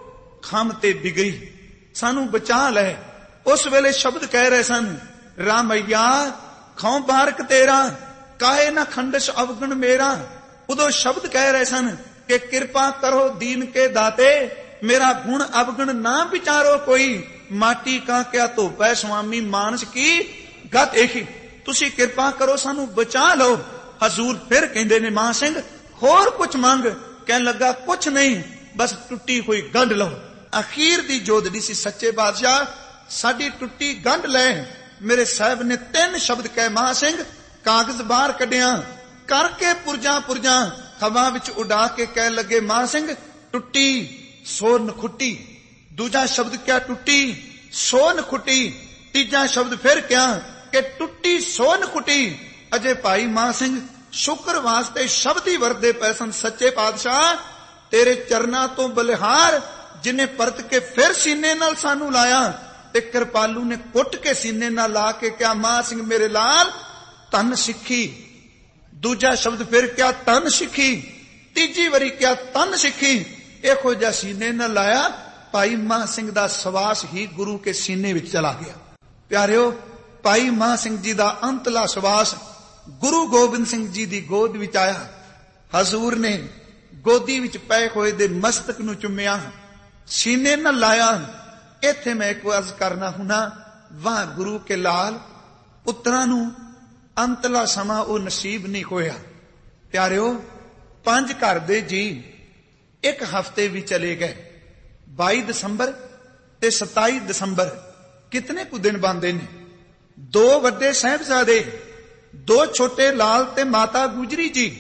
खम ते बिगड़ी, सानू बचा लै। उस वेले शब्द कह रहे सन, रामैया खौ बारक तेरा, काहे ना खंडस अवगुण मेरा। उदो शब्द कह रहे सन कि कृपा करो दीन के दाते, मेरा गुण अवगुण ना विचारो कोई, माटी का क्या धोपै स्वामी मानस की गत एही। तुसी कृपा करो सानू बचा लो। हजूर फिर कहंदे ने, मां सिंह होर कुछ मंग? कहन लगा कुछ नहीं, बस टुट्टी हुई गंढ लो। अखीर दी जोदड़ी सी, सच्चे बादशाह साडी टुट्टी गंढ ले। मेरे साहब ने 3 शब्द कहे, मां सिंह कागज बाहर कढ़िया करके पुरजा पुरजा हवा विच उड़ा के कह लगे, मां सिंह टुट्टी सो नखुट्टी। दूजा शब्द क्या? टुट्टी सो नखुट्टी। तीजा शब्द फिर क्या कि टुट्टी सो नखुट्टी। अजे भाई मां सिंह शुक्र वास्ते शब्द ही वरदे पैसन। सच्चे पातशाह तेरे चरना तो बलिहार, जिन्हें परत के फिर सीने नाल सानू लाया, ते कृपालू ने कुट के सीने नाल ला के क्या, मां सिंह मेरे लाल तन सिखी। दूजा शब्द फिर क्या? तन सिखी। तीजी वारी क्या? तन सिखी। इहो जिहा सीने नाल लाया, भाई मां सिंह दा सवास ही गुरु के सीने विच चला गया। प्यारियो, भाई मां सिंह जी दा अंतला सवास गुरु गोबिंद सिंह जी दी गोद विच आया। हजूर ने गोदी विच पए होए दे मस्तक नूं चुम्मिया, सीने नाल लाया। इत्थे मैं एक अर्ज करना हुना, वाह गुरु के लाल पुत्रां नूं अंतला समा ओ नसीब नहीं होया। प्यारियो, 5 घर दे जी एक हफ्ते भी चले गए। 22 दिसंबर ते 27 दिसंबर कितने कु दिन बनदे ने। 2 वड्डे साहिबजादे, 2 छोटे लाल ते माता गुजरी जी।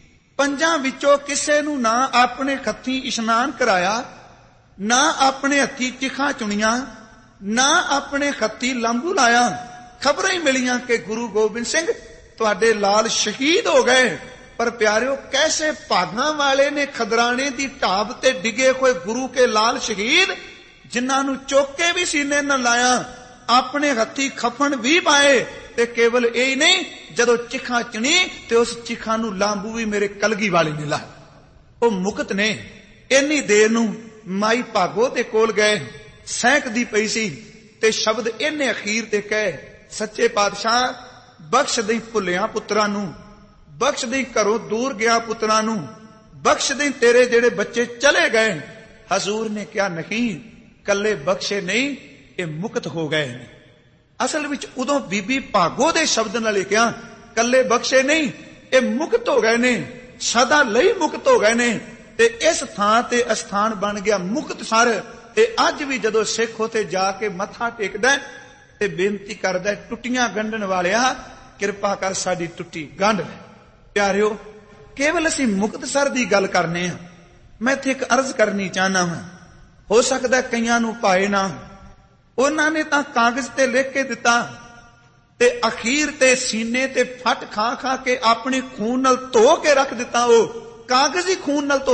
5 विचों किसे नूं ना अपने हत्थी इशनान कराया, ना अपने हत्थी चिखा चुनिया, ना अपने हत्थी लंबू लाया। खबरां ही मिलियां कि गुरु गोबिंद सिंह तुहाडे लाल शहीद हो गए। पर प्यारियो, कैसे भागां वाले ने खदराने दी ढाब ते डिगे हुए गुरु के लाल शहीद, जिन्हां नूं चुक के भी सीने न लाया, अपने हत्थी खफन भी पाए। ते केवल यही नहीं, जदों चिखा चुनी ते उस चिखा नूं लांबू भी मेरे कलगी वाले ने लाया। वो मुकत ने इन्नी देर नूं माई भागो दे कोल गए, सैकदी पई सी ते शब्द इन्ने अखीर ते कहे, सच्चे पातशाह बख्श दई भुलिया पुत्रां नूं, बख्श दई घरों दूर गया पुत्रां नूं, बख्श दई तेरे जेड़े बच्चे चले गए। हजूर ने क्या नहीं, कल्ले बख्शे नहीं, ये मुक्त हो गए ने। असल विच उदों बीबी भागो दे शब्द नाल लिखिया, कल्ले बख्शे नहीं, ये मुक्त हो गए ने, सदा लई मुक्त हो गए ने। ते इस थां ते अस्थान बन गया मुक्तसर। ते अज भी जदों सिख उथे जाके मत्था टेकदा ते बेनती करदा, टुट्टियां गंढण वालिया किरपा कर साडी टुट्टी गंढ ले। प्यारियो, केवल असीं मुक्तसर दी गल करने आ। मैं इत्थे एक अर्ज करनी चाहना हां, हो सकदा कईयां नूं भाए ना, ਉਹਨਾਂ ਨੇ ਤਾਂ ਕਾਗਜ਼ ਤੇ ਲਿਖ ਕੇ ਦਿੱਤਾ ਤੇ ਅਖੀਰ ਤੇ ਸੀਨੇ ਤੇ ਫੱਟ ਖਾ ਖਾ ਕੇ ਆਪਣੇ ਖੂਨ ਨਾਲ ਧੋ ਕੇ ਰੱਖ ਦਿੱਤਾ। ਉਹ ਕਾਗਜ਼ ਹੀ ਖੂਨ ਨਾਲ